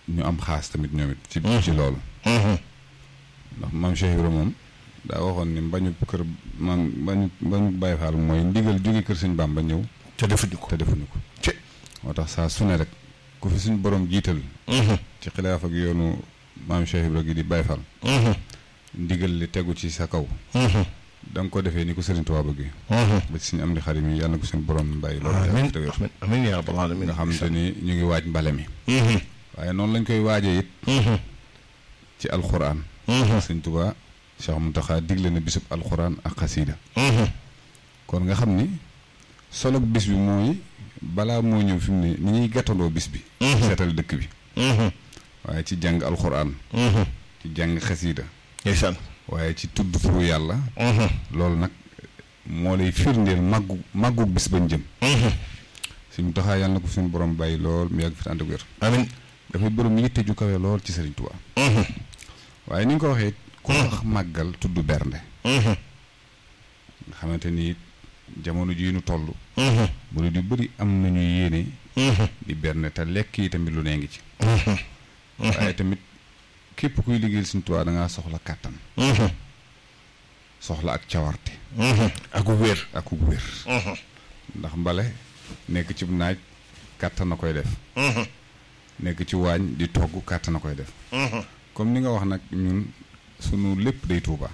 ñu am xaas tamit ñoom it ci loolu ndax maam Cheikh Ibra moom daa waxoon ni bañu kër man bañu Baye Fall mooy ndigal jóge kër Sëñ Bàmba ñëw te defuñu ko moo tax saa su ne rek ku fi suñ borom jiital ci xilaaf ak yoonu maam Cheikh Ibra gi di Baye Fall ndigal li tegu ci sa kaw da nga ko defee ni ko Sëriñ Tuubaa bëgg ba ci suñu am di xarit mi yàlla na ko suñu borom bàyyi loolu amiin yaa rabbal aalamiin nga xam te ni ñu ngi waaj mbale mi waaye noonu lañ koy waajee it ci alxuraan Sëriñ Tuubaa Cheikh Mountakha digle na bisub alxuraan ak xasiida kon nga xam ni solo bis bi mooy balaa moo ñëw fi mu ne ni ñuy gàttandoo bis bi seetal dëkk bi waaye ci jàng alxuraan ci jàng xasiida ndeysaan waaye ci tudd turu yàlla loolu nag moo lay firndeel màggu bis bañ jëm suñu taxaa yàlla na ko suñu borom bàyyi lool mu yàgg fi ànd ak wér amiin dafay borom yitte ju kawe lool ci Sëriñ Tuubaa waaye ni nga ko waxee ku wax màggal tudd bernde nga xamante ni jamono ji ñu toll murid yu bëri am nañu yéene di bernde te lekk yi tamit lu nee ngi ci waaye tamit képp kuy liggéeyal Sëriñ Tuubaa da ngaa soxla kàttan soxla ak cawarte ak wér ndax mbale nekk ci naaj kàttan na koy def nekk ci waañ di togg kàttan na koy def comme ni nga wax nag ñun sunu lépp day Tuubaa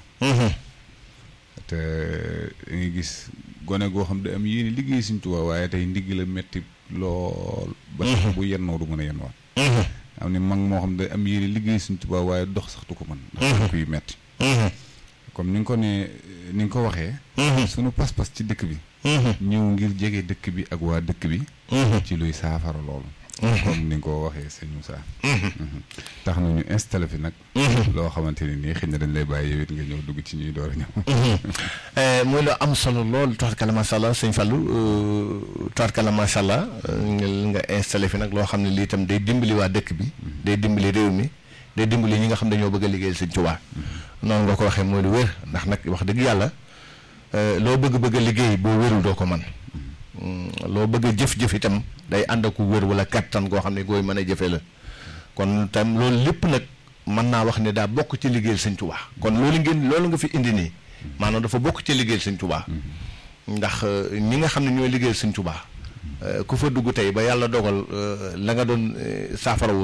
te da ngay gis gone goo xam ne am yéene liggéey Sëriñ Tuubaa waaye tey ndigg la metti lool ba bu yennoo du mën a yenwaat am ni mag moo xam ne am yéene liggéey Sëriñ Tuubaa waaye dox sax du ko mën ndax kuy metti comme ni nga ko waxee sunu pas-pas ci dëkk bi ñëw ngir jege dëkk bi ak waa dëkk bi ci luy saafara loolu comme ni nga ko waxee sëñ Moussa tax na ñu installé fi nag loo xamante ni nii xëy na dañ lay bàyyi yow it nga ñëw dugg ci ñuy door a ñëw muy lu am solo lool tubaarkalla macha allah sëñ Fallou tubaarkalla macha allah nga installé fi nag loo xam ne lii itam day dimbali waa dëkk bi day dimbali réew mi day dimbali ñi nga xam dañoo bëgg a liggéeyal Sëñ Tuubaa noonu nga ko waxee mooy lu wér ndax nag wax dëgg yàlla loo bëgg a liggéey boo wérul doo ko man loo bëgg a jëf-jëf itam day ànd ak wér wala kattan goo xam ne gooy mën a jëfe la kon tam loolu lépp nag mën naa wax ne daa bokk ci liggéeyal Sëñ Tuubaa kon loolu nga fi indi nii maanaam dafa bokk ci liggéeyal Sëñ Tuubaa ndax ñi nga xam ne ñooy liggéeyal Sëñ Tuubaa ku fa dugg tey ba yàlla dogal la nga doon saafara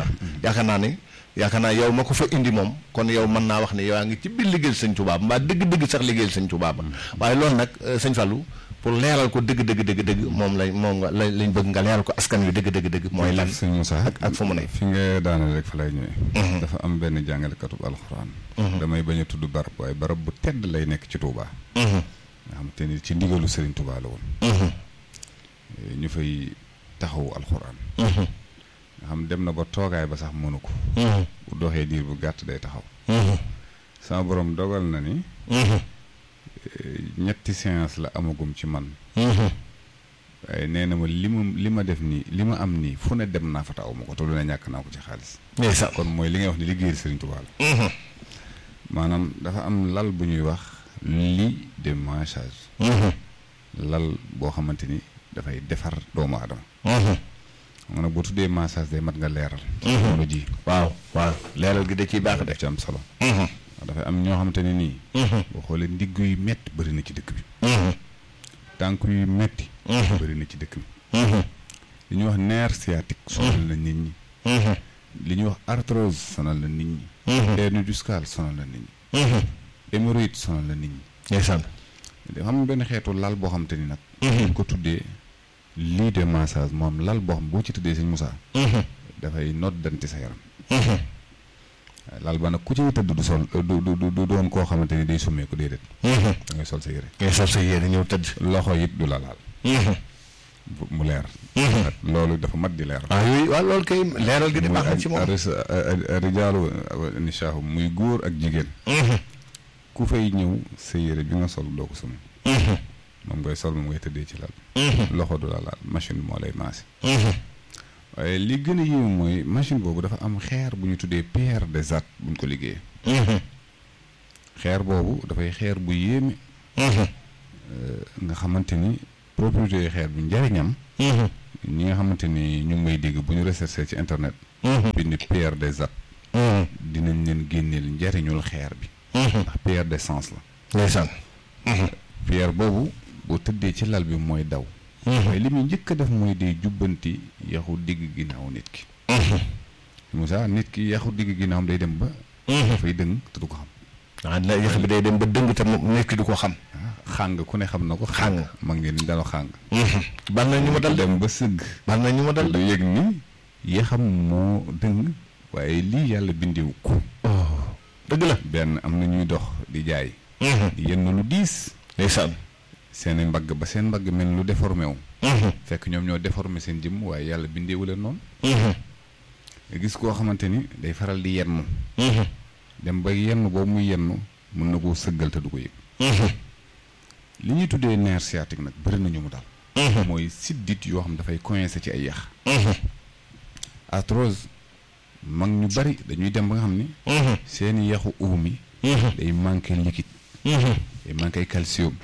yaakaar naa yow ma ko fa indi moom kon yow mën naa wax ne yow yaa ngi ci biir liggéeyal Sëñ Tuubaa mbaa dëgg-dëgg sax liggéeyal Sëñ Tuubaa ba waaye loolu nag sëñ Fallou pour leeral ko dëgg moom lañ bëgg nga leeral ko askan wi dëgg mooy lan sëñ Moussa ak fu mu ne fi nga daane rek fa lay ñëwee dafa am benn jàngalekatub alxuraan damay bañ a tudd barab waaye barab bu tedd lay nekk ci Tuubaa nga xam te ni ci ndigalu Sëriñ Tuubaa la woon ñu fay taxawu alxuraan nga xam dem na ba toogaay ba sax mënu ko bu doxee diir bu gàtt day taxaw sama borom dogal na ni ñetti séance la amagum ci man waaye nee na ma li ma def nii li ma am nii fu ne dem naa fa taw ma ko te lu ne ñàkk naa ko ci xaalis kon mooy li ngay wax ni liggéeyal Sëriñ Tuubaa la maanaam dafa am lal bu ñuy wax lit de massage lal boo xamante ni dafay defar doomu aadama xam nga boo tuddee massage day mat nga leeral jamono ji waaw leeral gi da ciy baax def ci am solo dafay am ñoo xamante ne nii boo xoolee ndigg yu metti bëri na ci dëkk bi tànk yu metti bëri na ci dëkk bi li ñuy wax nerf sciatique sonal na nit ñi li ñuy wax arthrose sonal na nit ñi hernie discale sonal na nit ñi hémorroïde sonal na nit ñi ndeysaan xam nga benn xeetu lal boo xamante ni nag ñu ko tuddee lit de massage moom lal boo xam boo ci tuddee Sëñ Moussa dafay noddanti sa yaram lal ba nag ku ci tëdd du doon koo xamante ni day summee ko déedéet da ngay sol sa yére ñëw tëdd loxo it du la laal mu leer loolu dafa mat di leer waaw loolu kay leeral gi di baax na ci moom rijaalu nisaahu muy góor ak jigéen ku fay ñëw sa yére bi nga sol doo ko summi moom ngay sol moom ngay tëddee ci lal loxo du la laal machine moo lay maase waaye li gën a yéemu mooy machine boobu dafa am xeer bu ñu tuddee pierre des Zac bu ñu ko liggéeyee xeer boobu dafay xeer bu yéeme nga xamante ni propriété xeer bi njariñam ñi nga xamante ni ñu ngi may dégg bu ñu recherché ci internet. bind pierre des Zappes. dinañ leen génneel njariñul xeer bi. ndax pierre d'essence la. ndeysaan. pierre boobu boo tëddee ci lal bi mooy daw. waaye li muy njëkk a def mooy day jubbanti yaxu digg ginnaaw nit ki. Moussa nit ki yaxu digg ginnaawam day dem ba. dafay dëng te du ko xam. yax bi day dem ba dëng te nit ki du ko xam. xàng ku ne xam na ko. xàng mag ngeen ni dañoo xàng. ban na ñu ma dal dem ba sëgg. ban na ñu ma dal du yëg ni yaxam moo dëng waaye lii yàlla bindewu ko. dëgg la. benn am na ñuy dox di jaay. di yenn lu diis. ndeysaan. seen mbagg ba seen mbagg mel lu déformé wu. fekk ñoom ñoo déformé seen jëmm waaye yàlla bindeewu leen noonu. nga gis koo xamante ni day faral di yenn. dem ba yenn boobu muy yenn mën na koo sëggal te du ko yëg. li ñuy tuddee nerf sciatique nag bëri nañu mu dal. mooy siddit yoo xam dafay coincé ci ay yax. arthrose mag ñu bari dañuy dem ba nga xam ni. seeni yaxu uum yi. day manqué liquide. day manqué calcium.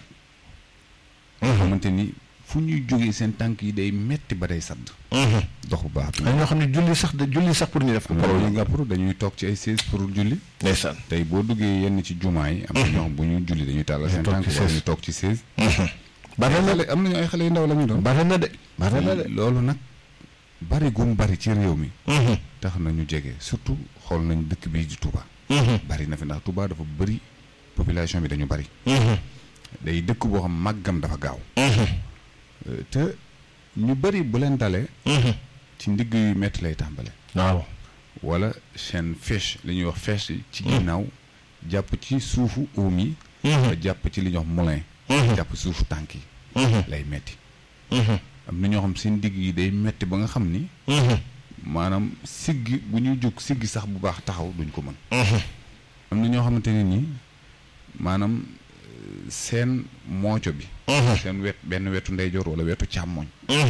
xamante ni fu ñuy jógee seen tànk yi day metti ba day sadd. dox bu baax. ñoo xam ne julli sax pour ñu def ko. loolu yi nga pour dañuy toog ci ay chaise pour julli. ndeysaan. tey boo duggee yenn ci jumaa yi. am na ñoo xam bu ñuy julli dañuy tàllal seen tànk wala ñu toog ci chaise. bari na am nañu ay xale yu ndaw la ñu doon. bari na de. loolu nag bari gum bari ci réew mi. tax na ñu jege surtout xool nañ dëkk bii di Touba. bari na fi ndax Touba dafa bëri population bi dañu bari. day dëkk boo xam màggam dafa gaaw. te ñu bari bu leen dalee. ci ndigg yu metti lay tàmbale. waaw. wala seen fèche li ñuy wax fèche ci ginnaaw jàpp ci suufu oom yi. ba jàpp ci li ñuy wax moulin. jàpp suufu tànk yi. lay metti. am na ñoo xam seen digg yi day metti ba nga xam ni. maanaam siggi bu ñuy jóg siggi sax bu baax taxaw duñ ko mën. am na ñoo xamante ne nii maanaam seen mooco bi. seen benn wetu ndeyjoor wala wetu càmmoñ.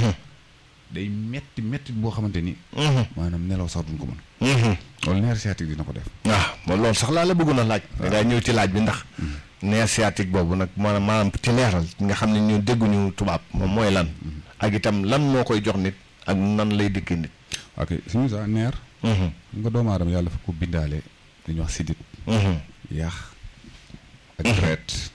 day metti boo xamante ni. maanaam nelaw sax duñ ko mën. loolu nerf sciatique dina ko def. waaw loolu sax laa la bëggoon a laaj. da ngaa ñëw ci laaj bi ndax. nerf sciatique boobu nag maanaam ci leeral nga xam ne ñu dégguñu tubaab moom mooy lan. ak itam lan moo koy jox nit ak nan lay dikki nit. ok suñu sax nerf. nga doomu aadama yàlla dafa ko bindaale li ñuy wax sidit. yaax ak deret.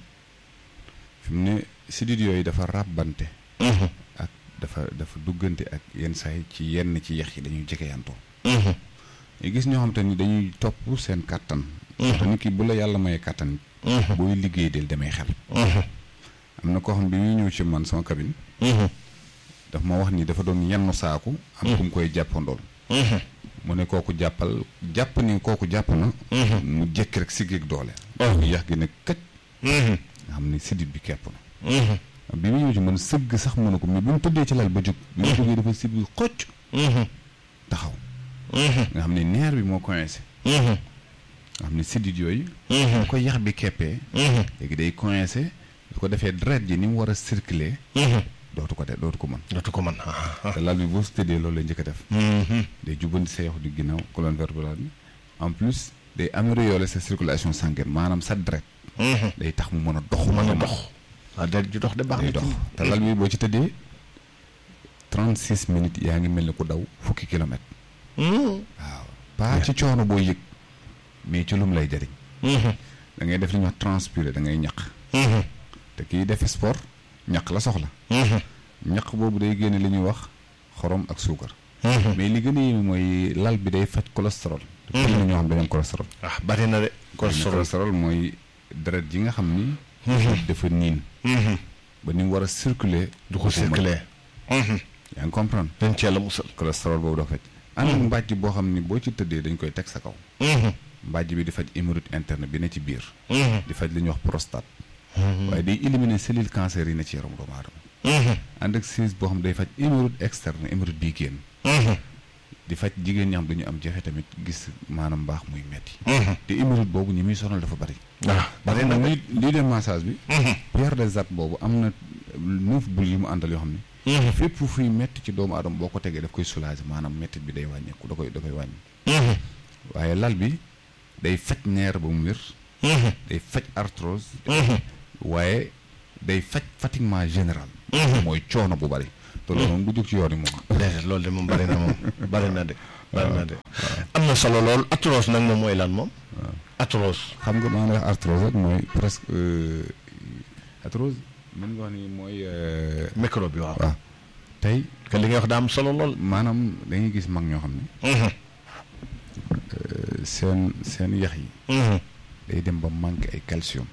fi mu ne sidit yooyu dafa ràbbante. ak dafa duggante ak yenn saay ci yenn ci yax yi dañuy jegeyantoo. gis ñoo xam te ni dañuy topp seen kàttan. te nit ki bu la yàlla mayee kàttan. booy liggéey del demee xel. am na koo xam bi muy ñëw ci man sama cabine. daf ma wax ni dafa doon yenn saaku. am ku mu koy jàppandool. mu ne kooku jàpp ni kooku jàpp na. mu jékki rek siggeeg doole. yax gi ne këj. nga xam ne sidit bi kepp na. bi mu ñëw ci man sëgg sax mënu ko mais bi mu tëddee ci lal ba jóg. bi mu jógee dafa sigg xocc. taxaw. nga xam ne nerf bi moo coincé. nga xam ne sidit yooyu. bu ko yax bi keppee. léegi day coincé su ko defee deret ji ni mu war a circuler. dootu ko mën. te lal bi boo si tëddee loolu lay njëkk a def. day jubbanti sa yaxu di ginnaaw colonne vertébrale bi en plus day améliorer sa circulation sanguine maanaam sa deret. day tax mu mën a dox. waaw deret ji dox de baax na dox te lal bi boo ci tëddee 36 minutes yaa ngi mel ni ku daw fukki kilomètres. waaw pas ci coono boo yëg mais ci lum lay jariñ. da ngay def li ñuy wax transpirer da ngay ñaq. te kii def sport ñaq la soxla. ñaq boobu day génne li ñuy wax xorom ak suukar. mais li gën a yéeme mooy lal bi day faj cholestérol. te bëri na ñoo xam dañoo am cholestérol. bari na de. cholestérol mooy deret ji nga xam ni. dafa niin. ba ni mu war a circuler. du ko circuler. yaa ngi comprendre. dañ cee la musal. cholestérol boobu dafa faj. ànd mbàjj boo xam ni boo ci tëddee dañ koy teg sa kaw. mbàjj bi di faj hémorroïde interne bi ne ci biir. di faj li ñuy wax prostate. waaye day éliminer cellule cancer yi ne ci yaram doomu aadama. ànd ak siis boo xam day faj hémorroïde externe hémorroïde bii génn. di faj jigéen ñi xam dañu am jafe tamit gis maanaam mbaax muy metti. te hémorroïde boobu ñi muy sonal dafa bari. bari na lii de massage bi. pierre des Zappes boobu am na 9 bul yi mu àndal yoo xam ne. fépp fuy metti ci doomu aadama boo ko tegee daf koy soulager maanaam metti bi day wàññeeku da koy wàññi. waaye lal bi day faj neer ba mu wér. day faj arthrose. waaye day faj fatiguement général. mooy coono bu bari. te loolu moom du jóg ci yoon yi moom. déedéet loolu de moom bari na moom bari na de. am na solo lool arthrose nag moom mooy lan moom. arthrose xam nga maa ngi wax arthrose rek mooy presque arthrose mën nga wax ni mooy. microbe bi waaw. tey que li nga wax daa am solo lool. maanaam dañuy gis mag ñoo xam ne. seen yax yi. day dem ba manqué ay calcium.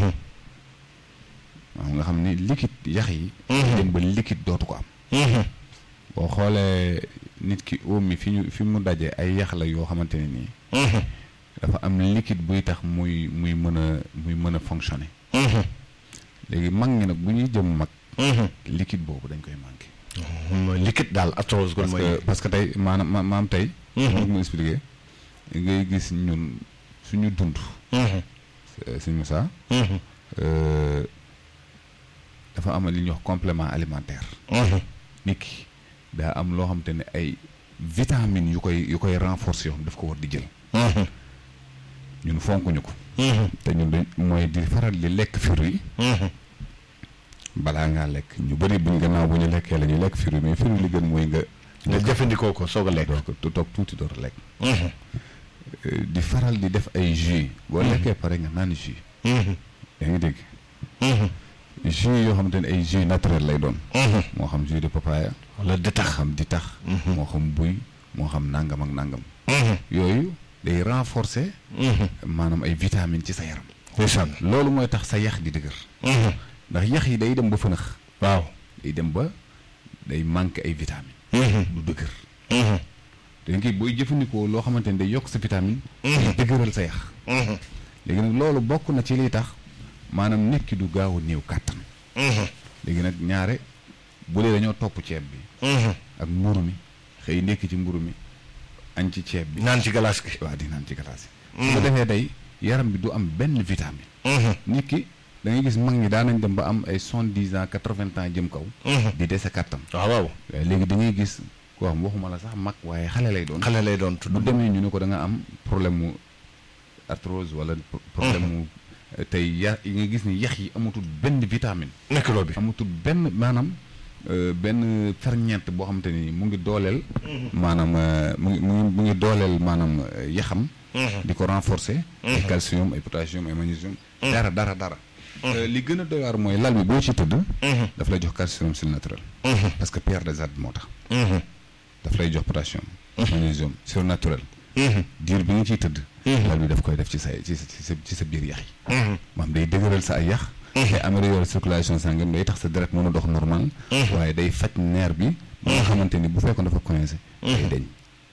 waaw nga xam ni liquide yax yi. day dem ba liquide dootu ko am. boo xoolee nit ki oom mi fi mu daje ay yax la yoo xamante ne nii. dafa am liquide buy tax muy mën a fonctionner. léegi mag ñi nag bu ñuy jëm mag. liquide boobu dañ koy manqué. mooy liquide daal arthrose kon mooy. parce que tey maanaam tey. mu expliqué ngay gis ñun suñu dund. sëñ Moussa. dafa am li ñuy wax complément alimentaire. nit ki daa am loo xamante ne ay vitamines yu koy renforcer yoo xam daf ko war di jël. ñun fonkuñu ko. te ñun mooy di faral di lekk fruits yi. balaa ngaa lekk ñu bëri buñ gannaaw bu ñu lekkee la ñuy lekk fruits mais fruits li gën mooy nga jëfandikoo ko soog a lekk. donc toog tuuti door a lekk. di faral di def ay jus. boo lekkee pare nga naan jus. yaa ngi dégg. jus yoo xamante ne ay jus naturel lay doon. moo xam jus de papaya. wala ditax moo xam ditax. moo xam buy moo xam nangam ak nangam. yooyu day renforcer. maanaam ay vitamines ci sa yaram. ndeysaan loolu mooy tax sa yax di dëgër. ndax yax yi day dem ba fënax. waaw day dem ba day manqué ay vitamines. du dëgër. te kii booy jëfandikoo loo xamante ni day yokk sa vitamine. day dëgëral sa yax. léegi nag loolu bokk na ci liy tax maanaam nit ki du gaaw a néew kàttan. léegi nag ñaare bu dee dañoo topp ceeb bi. ak mburu mi xëy ndekki ci mburu mi añ ci ceeb bi. naan ci galaas gi. waaw di naan ci galaas gi. su ko defee day yaram bi du am benn vitamine. nit ki da ngay gis mag ñi daan nañ dem ba am ay 70 ans 80 ans jëm kaw. di dese kàttan. waaw léegi da ngay gis koo xam waxuma la sax mag waaye xale lay doon. xale lay doon tudd. bu demee ñu ne ko da nga am problème mu arthrose wala problème mu tey yi nga gis ni yax yi amatul benn vitamine. nekkuloo bi amatul benn maanaam benn ferñeent boo xamante ni mu ngi dooleel. maanaam mu ngi dooleel maanaam yaxam. di ko renforcer. ay calcium ay potassium ay magnésium. dara. li gën a doy waar mooy lal bi boo ci tëdd. daf lay jox calcium sur naturel. parce que pierre des ades moo tax. daf lay jox potassium. magnésium sur naturel. diir bi nga ciy tëdd. lal bi daf koy def ci sa biir yax yi. maanaam day dëgëral sa ay yax. day améliorer circulation sanguine day tax sa deret mën a dox normal. waaye day faj nerf bi. ba nga xamante ni bu fekkoon dafa coincé. day deñ.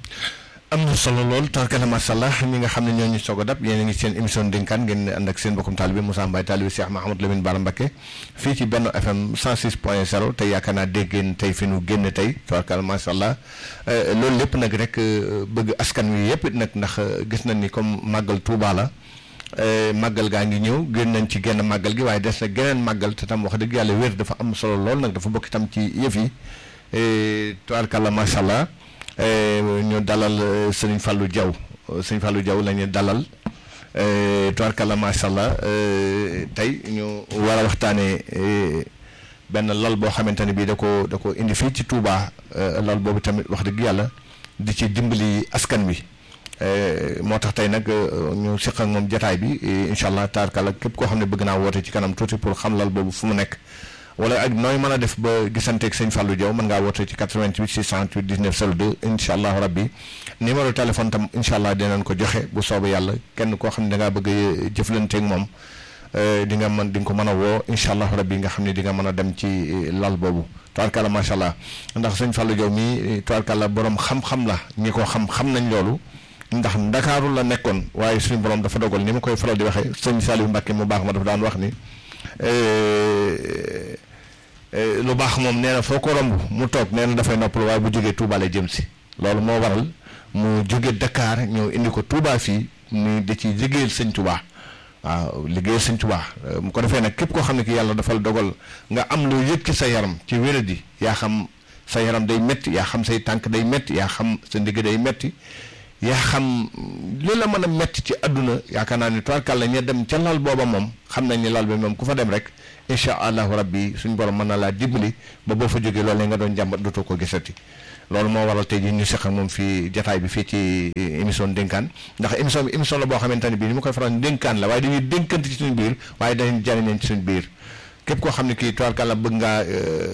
am na solo lool tarkala macha allah ñi nga xam ne ñoo ñu soog a dab yéen a ngi seen émission dénkaan ngeen ànd ak seen bokkum taalibe Moussa Mbaye taalibe Cheikh Mahamadou Lamine Bara Mbacké fii ci Benno FM 106.0 tey yaakaar naa dégg ngeen tey fi nu génn tey tarkala macha allah loolu lépp nag rek bëgg askan wi yëpp nag ndax gis nañ ni comme màggal Touba la màggal gaa ngi ñëw génn nañ ci genn màggal gi waaye des na geneen màggal te tam wax dëgg yàlla wér dafa am solo lool nag dafa bokk itam ci yëf yi tarkala macha allah. ñu dalal Serigne Fallou Diaw la ñu dalal tubaarkàlla macha allah tey ñu war a waxtaanee benn lal boo xamante ne bii da ko indi fii ci Touba lal boobu tamit wax dëgg yàlla di ci dimbali askan wi moo tax tey nag ñu seq ak moom jataay bi incha allah tubaarkàlla képp koo xam ne bëgg naa woote ci kanam tuuti pour xam lal boobu fu mu nekk. wala ak nooy mën a def ba gisanteeg sëñ Fallou Diaw mën ngaa woote ci 88 628 19 02 incha allahu rabbi numéro téléphone tam incha allah dinañ ko joxe bu soobee yàlla kenn koo xam ne da ngaa bëgg a jëflanteeg moom di nga ko mën a woo incha allahu rabbi nga xam ne di nga mën a dem ci lal boobu tubaarkàlla macha allah ndax sëñ Fallou Diaw mii tubaarkàlla borom xam-xam la ñi ko xam nañ loolu ndax Ndakaaru la nekkoon waaye suñu borom dafa dogal ni ma koy faral di waxee sëñ Saliou Mbacké mu baax ma dafa daan wax ni. lu baax moom nee na foo ko romb mu toog nee na dafay noppal waaye bu jógee Touba lay jëm si loolu moo waral mu jóge Dakar ñëw indi ko Touba fii ni da ci liggéeyal sëñ Touba waaw liggéeyal sëñ Touba mu ko defee nag képp koo xam ne ki yàlla dafal dogal nga am loo yëg ci sa yaram ci wéradi yaa xam sa yaram day métti yaa xam say tànk day métti yaa xam sa ndigg day métti yaa xam li la mën a métti ci àdduna yaakaar naa ni tubaarkàlla ña dem ca lal booba moom xam nañ ni lal bi moom ku fa dem rek incha allahu rabbi suñ borom mën na laa dimbali ba boo fa jógee loolu nga doon jàmbat dootoo ko gisati. loolu moo waral tey jii ñu seq ak moom fii jataay bi fii ci émission dénkaan ndax émission la boo xamante ne bii ni ma koy faral dénkaan la waaye dañuy dénkante ci suñu biir waaye dañuy jariñeen ci suñu biir képp koo xam ne kii tubaarkàlla bëgg ngaa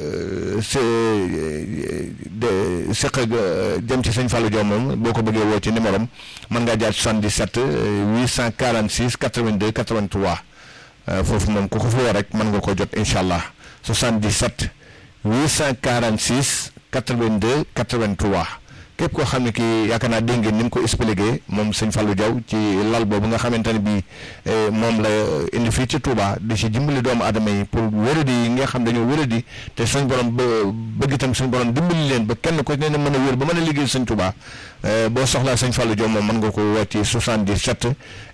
seq jëm ci sëñ Fallou Diop moom boo ko bëggee woo ci numéro am mën ngaa jaar 77 846 82 83 foofu moom ku ko fi woo rek mën nga ko jot incha allah 77 846 82 83 képp koo xam ne kii yaakaar naa dégg ngeen ni mu ko expliqué moom sëñ Fallou Diaw ci lal boobu nga xamante ne bii moom la indi fii ci Touba di ci dimbali doomu aadama yi pour wéradi yi nga xam dañoo wéradi te suñ borom bëgg itam suñ borom dimbali leen ba kenn ko ne mën a wér ba mën a liggéey sëñ Touba boo soxlaa sëñ Fallou Diaw moom mën nga ko woo ci 77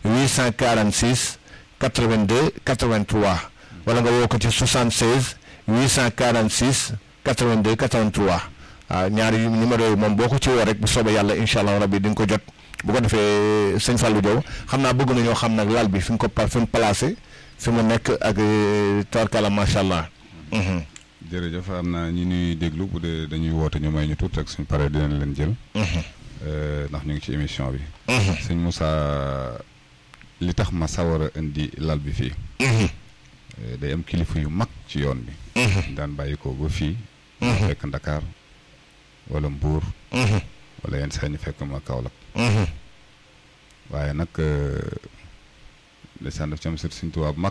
846 82 83 wala nga woo ko ci 76 846 82 83 waaw ñaari numéro yooyu moom boo ko ci woo rek bu soobee yàlla incha allah rabbi di nga ko jot bu ko defee sëñ Fallou Diaw xam naa bëgg nañoo xam nag lal bi fi mu ko fi mu placé fi mu nekk ak tawarkala macha allah. jërëjëf am na ñi ñuy déglu bu dee dañuy woote ñu may ñu tuut ak suñ paree dinañ leen jël. ndax ñu ngi ci émission bi. sëñ Moussa li tax ma sawar a indi lal bi fii. day am kilifa yu mag ci yoon bi. daan bàyyi ko ba fii. fekk Ndakaar wala Mbuur. wala yenn saa ñu fekk ma Kaolack. waaye nag ndeysaan daf ci am Sëriñ Tuubaa bu mag.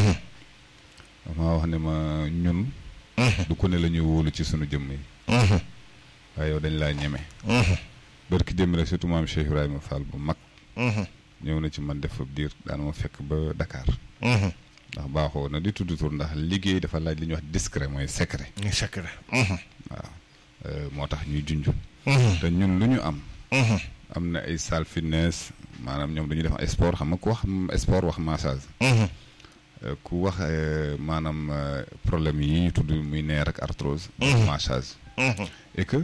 dama wax ne ma ñun. du ko ne la ñuy wóolu ci sunu jëmm yi. waaye yow dañ laa ñeme. barki démb rek surtout maam Cheikh Ibrahima Fall bu mag. ñëw na ci man def fa diir daan ma fekk ba Dakar. ndax baaxoo na di tudd tur ndax liggéey dafa laaj li ñuy wax discret mooy secret. secret. waaw moo tax ñuy junj. te ñun lu ñu am. am na ay salle fitness maanaam ñoom dañuy def ay sport xam nga ku wax sport wax massage. ku wax maanaam problème yi ñu tudd muy neer ak arthrose. massage. et que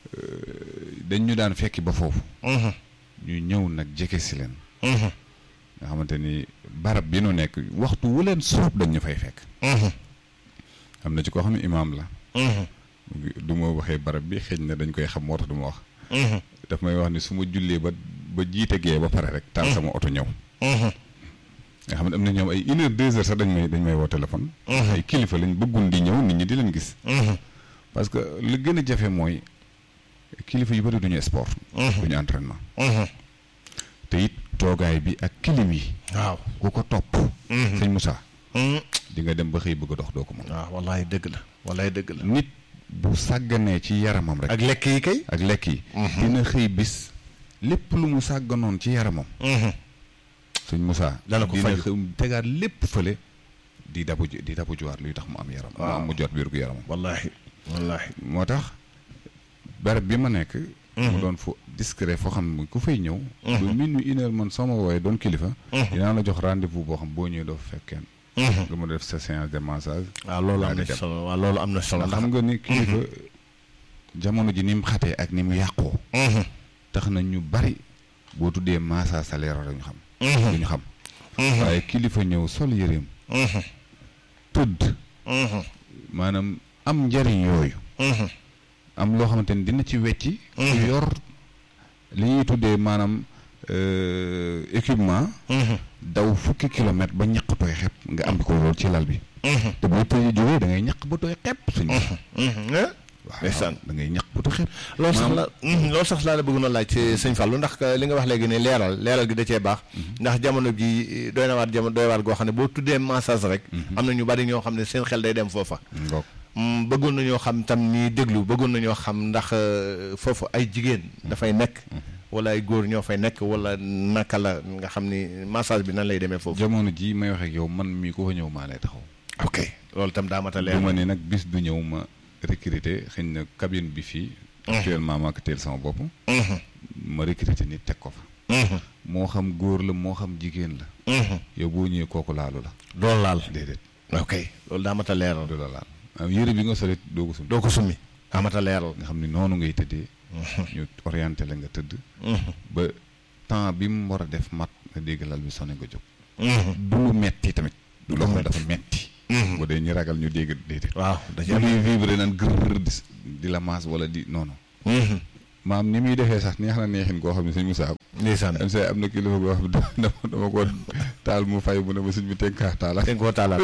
dañ ñu daan fekki ba foofu. ñu ñëw nag jege si leen. nga xamante ni barab bi nu nekk waxtu wu leen soob dañ ñu fay fekk. am na ci koo xam ne imaam la. du ma waxee barab bi xëy na dañ koy xam moo tax du ma wax. daf may wax ni su ma jullee ba jiite gee ba pare rek taal sama oto ñëw. nga xam ne am na ñoom ay 1 heure 2 heures sax dañ may woo téléphone. ay kilifa lañ bëggun di ñëw nit ñi di leen gis. parce que li gën a jafe mooy kilifa yu bëri duñu sport. duñu entraînement. te it toogaay bi ak kilim yi. waaw ku ko topp. sëñ Moussa. di nga dem ba xëy bëgg a dox doo ko mën. waaw wallaay dëgg la wallaay dëgg la. nit bu sàgganee ci yaramam rek. ak lekk yi kay. ak lekk yi. dina xëy bis lépp lu mu sàgganoon ci yaramam. sëñ Moussa. dana ko dina faj xëy tegaat lépp fële di dabu juwaat luy tax mu am yaram. waaw mu jot biir gu yaramam. wallaahi wallaahi. moo tax barab bi ma nekk. mu doon fu discret foo xam ne ku fay ñëw. ba minuit 1 heure man soo ma woowee doon kilifa. dinaa la jox rendez-vous boo xam boo ñëwee doo fa fekk kenn. nga mën a def sa séance de massage. waaw loolu am na solo waaw loolu am na solo. ndax xam nga ni kilifa jamono ji ni mu xatee ak ni mu yàqoo. tax na ñu bari boo tuddee massage salaire la ñu xam. lu ñu xam. waaye kilifa ñëw sol yëreem. tëdd. maanaam am njariñ yooyu. am loo xamante ni dina ci wecci. yor li ñuy tuddee maanaam équipement. daw fukki kilomètre ba ñaq tooy xepp nga am ko lool ci lal bi. te boo tëjee jógee da ngay ñaq ba tooy xepp suñu. waaw ndeysaan da ngay ñaq ba tooy xepp. loolu sax laa la bëgg na laaj ci sëñ Fallou ndax li nga wax léegi ne leeral gi da cee baax. ndax jamono ji doy na waat doy waat goo xam ne boo tuddee massage rek. am na ñu bari ñoo xam ne seen xel day dem foofa. bëggoon nañoo xam tam ñi déglu bëggoon nañoo xam ndax foofu ay jigéen dafay nekk. wala ay góor ñoo fay nekk wala naka la nga xam ni massage bi nan lay demee foofu. jamono ji may wax ak yow man mii ko fa ñëw maa lay taxaw. ok loolu itam daa mat a leer. du ma ne nag bis du ñëw ma recruter xëy na cabine bi fii. actuellement maa ko teel sama bopp. ma recruter nit teg ko fa. moo xam góor la moo xam jigéen la. yow boo ñëwee kooku laalu la. doon laal déedéet. ok loolu daa mat a leeral. du la laal yére bi nga solit doo ko summi. doo ko summi daa mat a leeral. nga xam ni noonu ngay tëddee. ñu orienté la nga tëdd. ba temps bi mu war a def mat nga dégg lal bi sonné nga jóg. du lu metti tamit. du loo xam dafa metti. bu dee ñi ragal ñu dégg déedéet. waaw dañuy vibré naan gërr di la maas wala di noonu. maam ni muy defee sax neex na neexin koo xam ne sëñ Moussa. ndeysaan am na kilifa goo xam ne dama ko taal mu fay bu ne ma sëñ bi teg kaa taalaat. teg koo taalaat.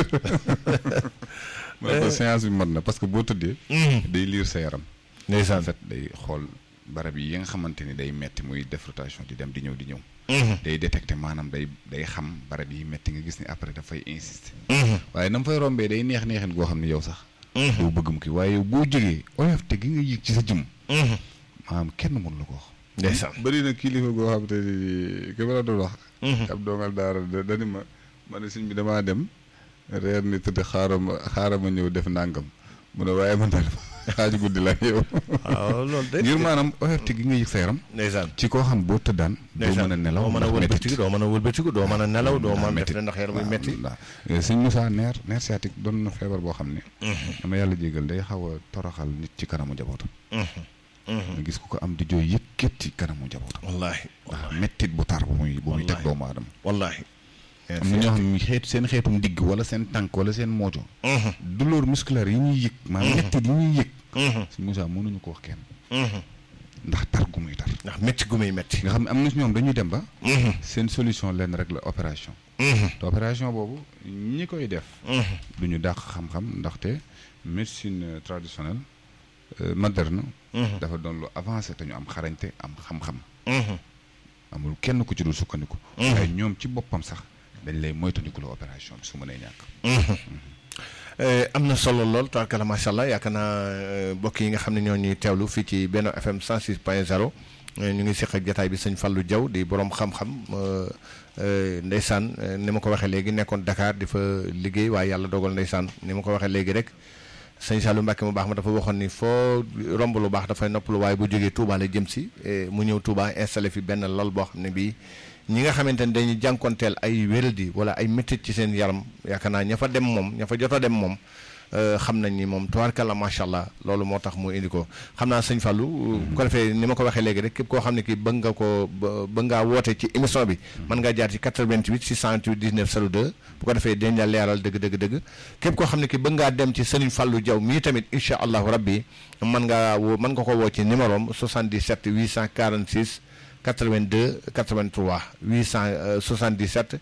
ma ne ko séance bi mot na parce que boo tëddee. day liir sa yaram. ndeysaan en fait day xool barab yi nga xamante ni day metti muy def rotation di dem di ñëw di ñëw. day détecté maanaam day xam barab yi metti nga gis ni après dafay insister. waaye na mu fay rombee day neexin goo xam ne yow sax. doo bëgg mu kii waaye yow boo jógee oyofte gi nga yëg ci sa jëm. maanaam kenn mënu la ko wax. ndeysaan bëri na kilifa goo xam te ni ki ma la doon wax. ab dongal daara dani ma ne sëñ bi damaa dem reer ni tëdd xaaral ma ñëw def nangam mu ne waaye man daal xaaju guddi la yow. waaw loolu de. ngir maanaam oyofte gi nga yëg sa yaram. ndeysaan ci koo xam boo tëddaan. doo mën a nelaw doo mën a wëlbatiku doo mën a wëlbatiku doo mën a nelaw doo mën a def ndax yaram muy metti. waaw sëñ Moussa nerf sciatique doon na feebar boo xam ne. dama yàlla jégal day xaw a toroxal nit ci kanamu njabootam. nga gis ko am di jooy yëkkat ci kanamu njabootam. wallaahi waaw mettit bu tar bu muy teg doomu aadama. wallaahi. am na ñoo xam ne seen xeetum ndigg wala seen tànk wala seen moojo. douleur musculaire yi ñuy yëg. maanaam mettit yi ñuy yëg. sëñ Moussa mënuñu ko wax kenn. ndax tar gu muy tar. ndax métti gu muy métti. nga xam ne am na si ñoom dañuy dem ba. seen solution lenn rek la opération. te opération boobu ñi koy def. du ñu dàq xam-xam ndaxte médecine traditionnelle moderne. dafa doon lu avancé te ñu am xarañte am xam-xam. amul kenn ku ci dul sukkandiku. waaye ñoom ci boppam sax dañ lay moytandiku la opération bi su mënee ñàkk. am na solo lool tabarkalla macha allah yaakaar naa mbokk yi nga xam ne ñoo ñuy teewlu fii ci Benno FM 106.0 ñu ngi seq ak jataay bi sëñ Fallou Diaw di borom xam-xam ndeysaan ni ma ko waxee léegi nekkoon Dakar di fa liggéey waaye yàlla dogal ndeysaan ni ma ko waxee léegi rek sëñ Saliou Mbacke mu baax ma dafa waxoon ni foo romb lu baax dafay noppalu waaye bu jógee Touba la jëm si mu ñëw Touba installé fi benn lal boo xam ne bii ñi nga xamante ne dañuy jànkonteel ay wéradi wala ay métit ci seen yaram yaakaar naa ña fa dem moom ña fa jot a dem moom xam nañ ni moom tubaarkalla macha allah loolu moo tax mu indi ko xam naa sëñ Fallou bu ko defee ni ma ko waxee léegi rek képp koo xam ne kii bëgg ngaa woote ci émission bi mën ngaa jaar ci 88 628 19 02 bu ko defee dañ la leeral dëgg képp koo xam ne kii bëgg ngaa dem ci Serigne Fallou Diaw mii tamit incha allahu rabbi mën nga ko woo ci numéro am 77 846 82 83 877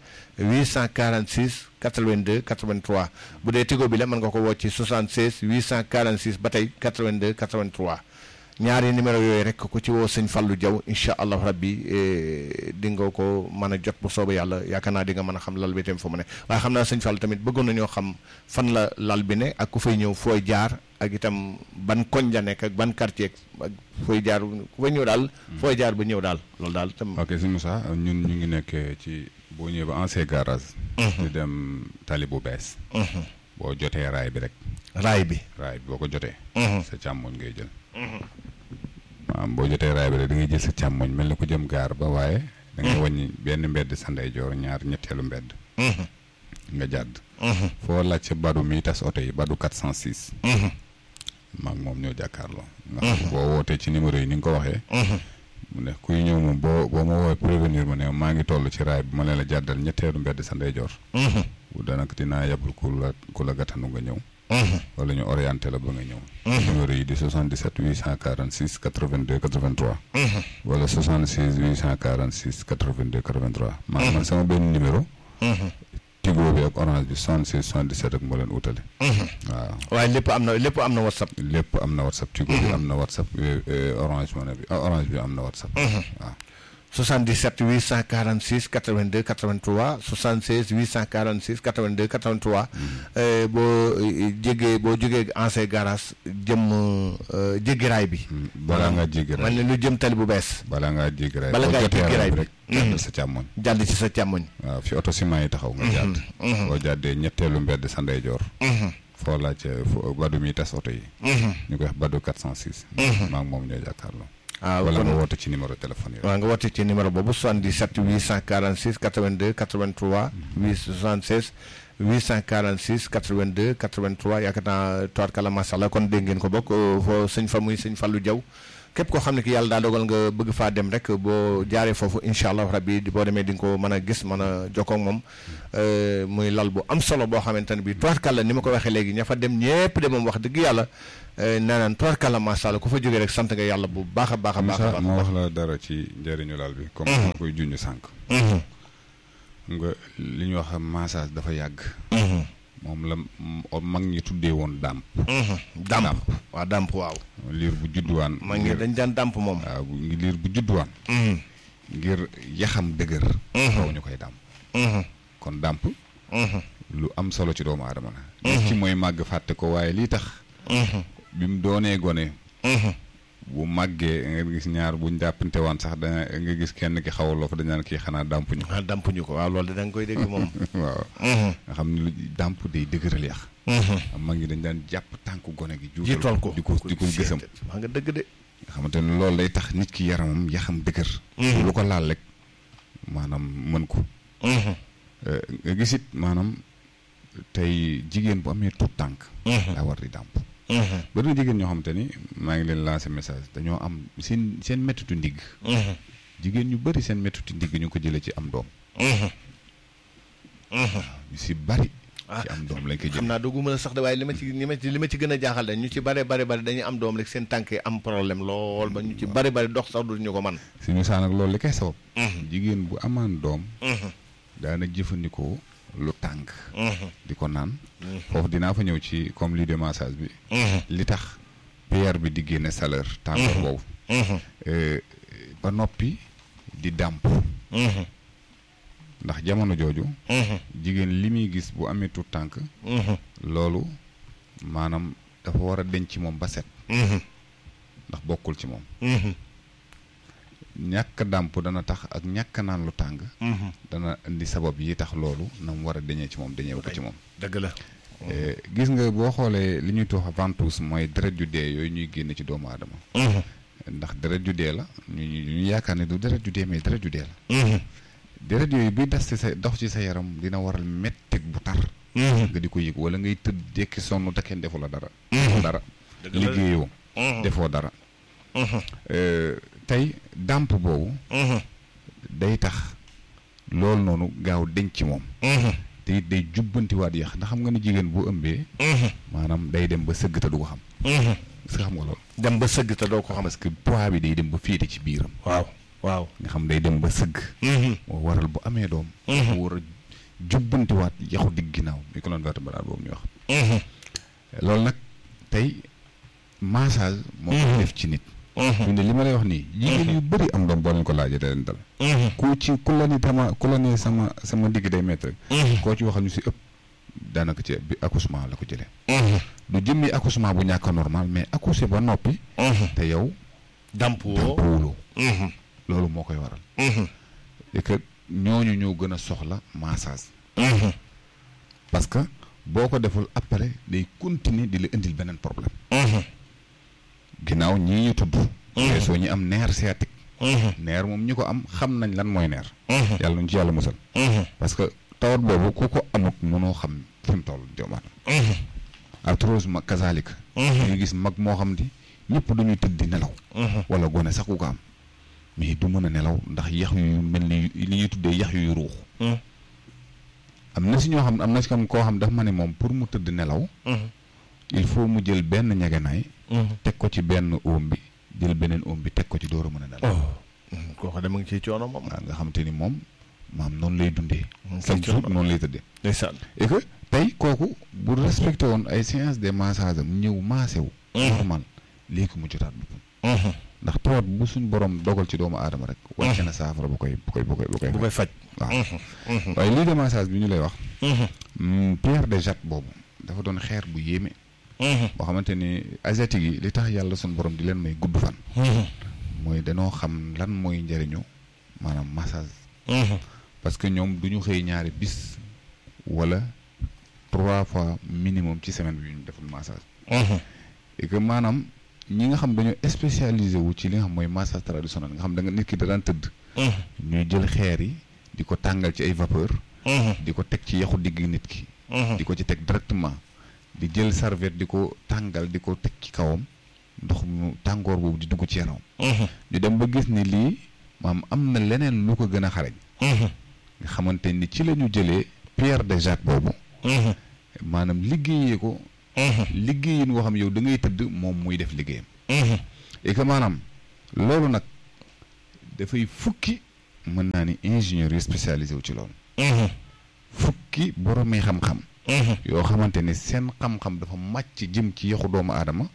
846 82 83 bu dee Tigo bi la mën nga ko woo ci 76 846 ba tey 82 83 ñaari numéro yooyu rek ku ci woo sëñ Fallou Diaw incha allah rabbi di nga ko mën a jot bu soobee yàlla yaakaar naa di nga mën a xam lal bi tamit fa mu ne waaye xam naa sëñ Fallou tamit bëggoon nañoo xam fan la lal bi ne ak ku fay ñëw fooy jaar ak itam ban koñ la nekk ak ban quartier ak fooy jaar ku fay ñëw daal fooy jaar ba ñëw daal loolu daal tam. ok sëñ Moussa ñun ñu ngi nekk ci boo ñëwee ba ancien garage. di dem tali bu bees. boo jotee raay bi rek. raay bi boo ko jotee. sa càmmoñ ngay jël. maanaam boo jotee raay bi rek da ngay jël sa càmmoñ mel ni ko jëm gaar ba waaye. da ngay wàññi benn mbedd sa ndeyjoor ñetteelu mbedd. nga jàdd. foo laaj sa badu mi tas oto yi badu 406. maag moom ñoo jàkkaarloo. nga xam boo wootee ci numéro yi ni nga ko waxee. mu ne kuy ñëw moom boo ma woowee prévenir ma ne maa ngi toll ci raay bi ma ne la jàddal ñetteelu mbedd sa ndeyjoor. bu daanaka dinaa yabal ku la gàttanu nga ñëw. wala ñu orienté la ba nga ñëw. numéro yi di 77 846 82 83. wala 76 846 82 83. man sama benn numéro. Tigo bi ak Orange bi 76 77 ak moo leen utale. waaw waaye lépp am na WhatsApp. lépp am na WhatsApp Tigo bi am na WhatsApp Orange bi am na WhatsApp. waaw. 77 846 82 83 76 846 82 83. boo jógee ancien garage jéggi raay bi. balaa ngaa jéggi raay man ne lu jëm tali bu bees. balaa ngaa jéggi raay bala ngaa jéggi raay bi rek. jàdd sa càmmoñ. jàdd ci sa càmmoñ. waaw fi oto ciment yi taxaw nga jàdd. boo jàddee ñetteelu mbedd sa ndeyjoor. foo laajte badu mi tas oto yi. ñu koy wax badu 406. maa ngi moom ñoo jàkkaarloo. wala nga woote ci numéro téléphone yi. waaw nga woote ci numéro boobu 77 846 82 83 876 846 82 83 yaakaar naa tubaarkalla macha allah kon dégg ngeen ko bokk foo sëñ Fallou Diaw képp koo xam ne ki yàlla daa dogal nga bëgg faa dem rek boo jaaree foofu incha allah rabbi boo demee di nga ko mën a gis mën a jokkoo ak moom muy lal bu am solo boo xamante ne bii tubaarkàlla ni ma ko waxee léegi ña fa dem ñépp de moom wax dëgg yàlla nee naan tubaarkàlla macha allah ku fa jógee rek sant nga yàlla bu baax a baax a baax. moo wax la dara ci njëriñu lal bi. comme ma koy junj sànq. nga li ñuy wax massage dafa yàgg. moom la mag ñi tuddee woon dàmp. dàmp waaw dàmp waaw. liir bu judduwaan. mag ñi dañ daan dàmp moom. waaw liir bu judduwaan. ngir yaxam dëgër. xaw ñu koy dàmp. kon dàmp. lu am solo ci doomu aadama la. nit ci mooy màgg fàtte ko waaye lii tax. bi mu doonee gone. bu màggee nga gis ñaar buñ jàppante waan sax da nga gis kenn ki xaw a loo ko dañ naan kii xanaa dàmpuñu ko. dàmpuñu ko waaw loolu da nga koy dégg moom. waaw. nga xam ne lu dàmp day dëgëral yax. mag ñi dañ daan jàpp tànku gone gi. jiital ko di ko gësam. wax nga dëgg de. nga xamante ne loolu day tax nit ki yaramam yaxam dëgër. lu ko laal rek maanaam mën ko. nga gis it maanaam tey jigéen bu amee tuut tànk. daa war di dàmp. bari na jigéen ñoo xamante ni maa ngi leen lancer message dañoo am seen mettitu ndigg. jigéen ñu bari seen mettitu ndigg ñu ko jëlee ci am doom. ñu si bari. ci am doom lañ koy jëlee xam naa dooguma la sax de waaye li ma ci gën a jaaxal de ñu ci bari dañuy am doom rek seen tànk yi am problème lool ba ñu ci bari dox sax du ñu ko man suñu saan ak loolu li koy sabab. jigéen bu amaan doom. daana jëfandikoo lu tàng. di ko naan. foofu dinaa fa ñëw ci comme lii de massage bi. li tax pierre bi di génne chaleur. tàngoor boobu. ba noppi di dàmp. ndax jamono jooju. jigéen li muy gis bu amee tuut tànk. loolu maanaam dafa war a denc ci moom ba set. ndax bokkul ci moom. ñàkk dàmp dana tax ak ñàkk naan lu tàng. dana indi sabab yi tax loolu na mu war a deñee ci moom deñee ko ci moom. dëgg la. gis nga boo xoolee li ñuy tuux ventouse mooy deret ju dee yooyu ñuy génne ci doomu aadama. ndax deret ju dee la ñu yaakaar ne du deret ju dee mais deret ju dee la. deret yooyu buy das ci sa dox ci sa yaram dina waral mettit bu tar. nga di ko yëg wala ngay tëdd dekki sonn te kenn defu la dara. dara liggéeyoo. defoo dara. tey dàmp boobu. day tax loolu noonu gaaw denc ci moom. te it day jubbantiwaat yax ndax xam nga ni jigéen bu ëmbee. maanaam day dem ba sëgg te du ko xam. est-ce que xam nga loolu. dem ba sëgg te doo ko xam. parce que poids bi day dem ba féete ci biiram. waaw nga xam day dem ba sëgg. moo waral bu amee doom. mu war a jubbantiwaat yaxu digg ginnaaw mi colonne vertébrale boobu ñuy wax. loolu nag tey massage. moo ko def ci nit. fi ne li ma lay wax nii. jigéen yu bëri am doom boo leen ko laajee da leen dal. ku la ni sama digg day métti rek. koo ci waxal ñu si ëpp daanaka ci bi accouchement la ko jëlee. du jëmmi accouchement bu ñàkk a normal mais accouché ba noppi. te yow. dàmpuwuloo. loolu moo koy waral. et que ñooñu ñoo gën a soxla massage. parce que boo ko deful après day continuer di la indil beneen problème. ginnaaw ñii ñu tudd. soo ñu am nerf sciatique. nerf moom ñi ko am xam nañ lan mooy nerf. yàlla nañu ci yàlla musal. parce que tawat boobu ku ko amut mënoo xam fi mu toll joomaat. arthrose ma kazaalika. ñu gis mag moo xam ni ñëpp dañuy tëdd di nelaw. wala gone sax ku ko am. mais du mën a nelaw ndax yax yu mel ni li ñuy tuddee yax yu ruux. am na si ñoo xam am na si koo xam dafa ma ne moom pour mu tëdd nelaw. il faut mu jël benn ñegenaay. teg ko ci benn oom bi jël beneen oom bi teg ko ci door a mën a nelaw. kooku de mu ngi ciy coono moom. waaw nga xam te ni moom maam noonu lay dundee. chaque jour noonu lay tëddee. ndeysaan. et que tey kooku bu respecté woon ay séance de massage am ñëw massé wu. normal léegi mu jotaat boppam. ndax tawat bu suñ borom dogal ci doomu aadama rek. wàcce na saafara bu koy faj. waaw. waaye lii de massage bi ñu lay wax. pierre de Jade boobu dafa doon xeer bu yéeme. boo xamante ni asiatique yi li tax yàlla suñ borom di leen may gudd fan. mooy danoo xam lan mooy njëriñu maanaam massage. parce que ñoom du ñu xëy ñaari bis wala 3 fois minimum ci semaine bi ñu deful massage. et que maanaam. ñi nga xam dañoo spécialisé wu ci li nga xam mooy massage traditionnel nga xam da nga nit ki da daan tëdd. ñuy jël xeer yi di ko tàngal ci ay vapeur. di ko teg ci yaxu digg nit ki. di ko ci teg directement di jël serviette di ko tàngal di ko teg ci kawam ndox mu tàngoor boobu di dugg ci yaram. ñu dem ba gis ni lii maam am na leneen lu ko gën a xarañ. nga xamante ni ci la ñu jëlee pierre de Jade boobu. maanaam liggéeyee ko. liggéeyin woo xam yow da ngay tëdd moom muy def liggéeyam. et que maanaam loolu nag dafay fukki mën naa ni ingénieur yu spécialisé wu ci loolu. fukki boroomi xam-xam. yoo xamante ni seen xam-xam dafa màcc jëm ci yaxu doomu aadama.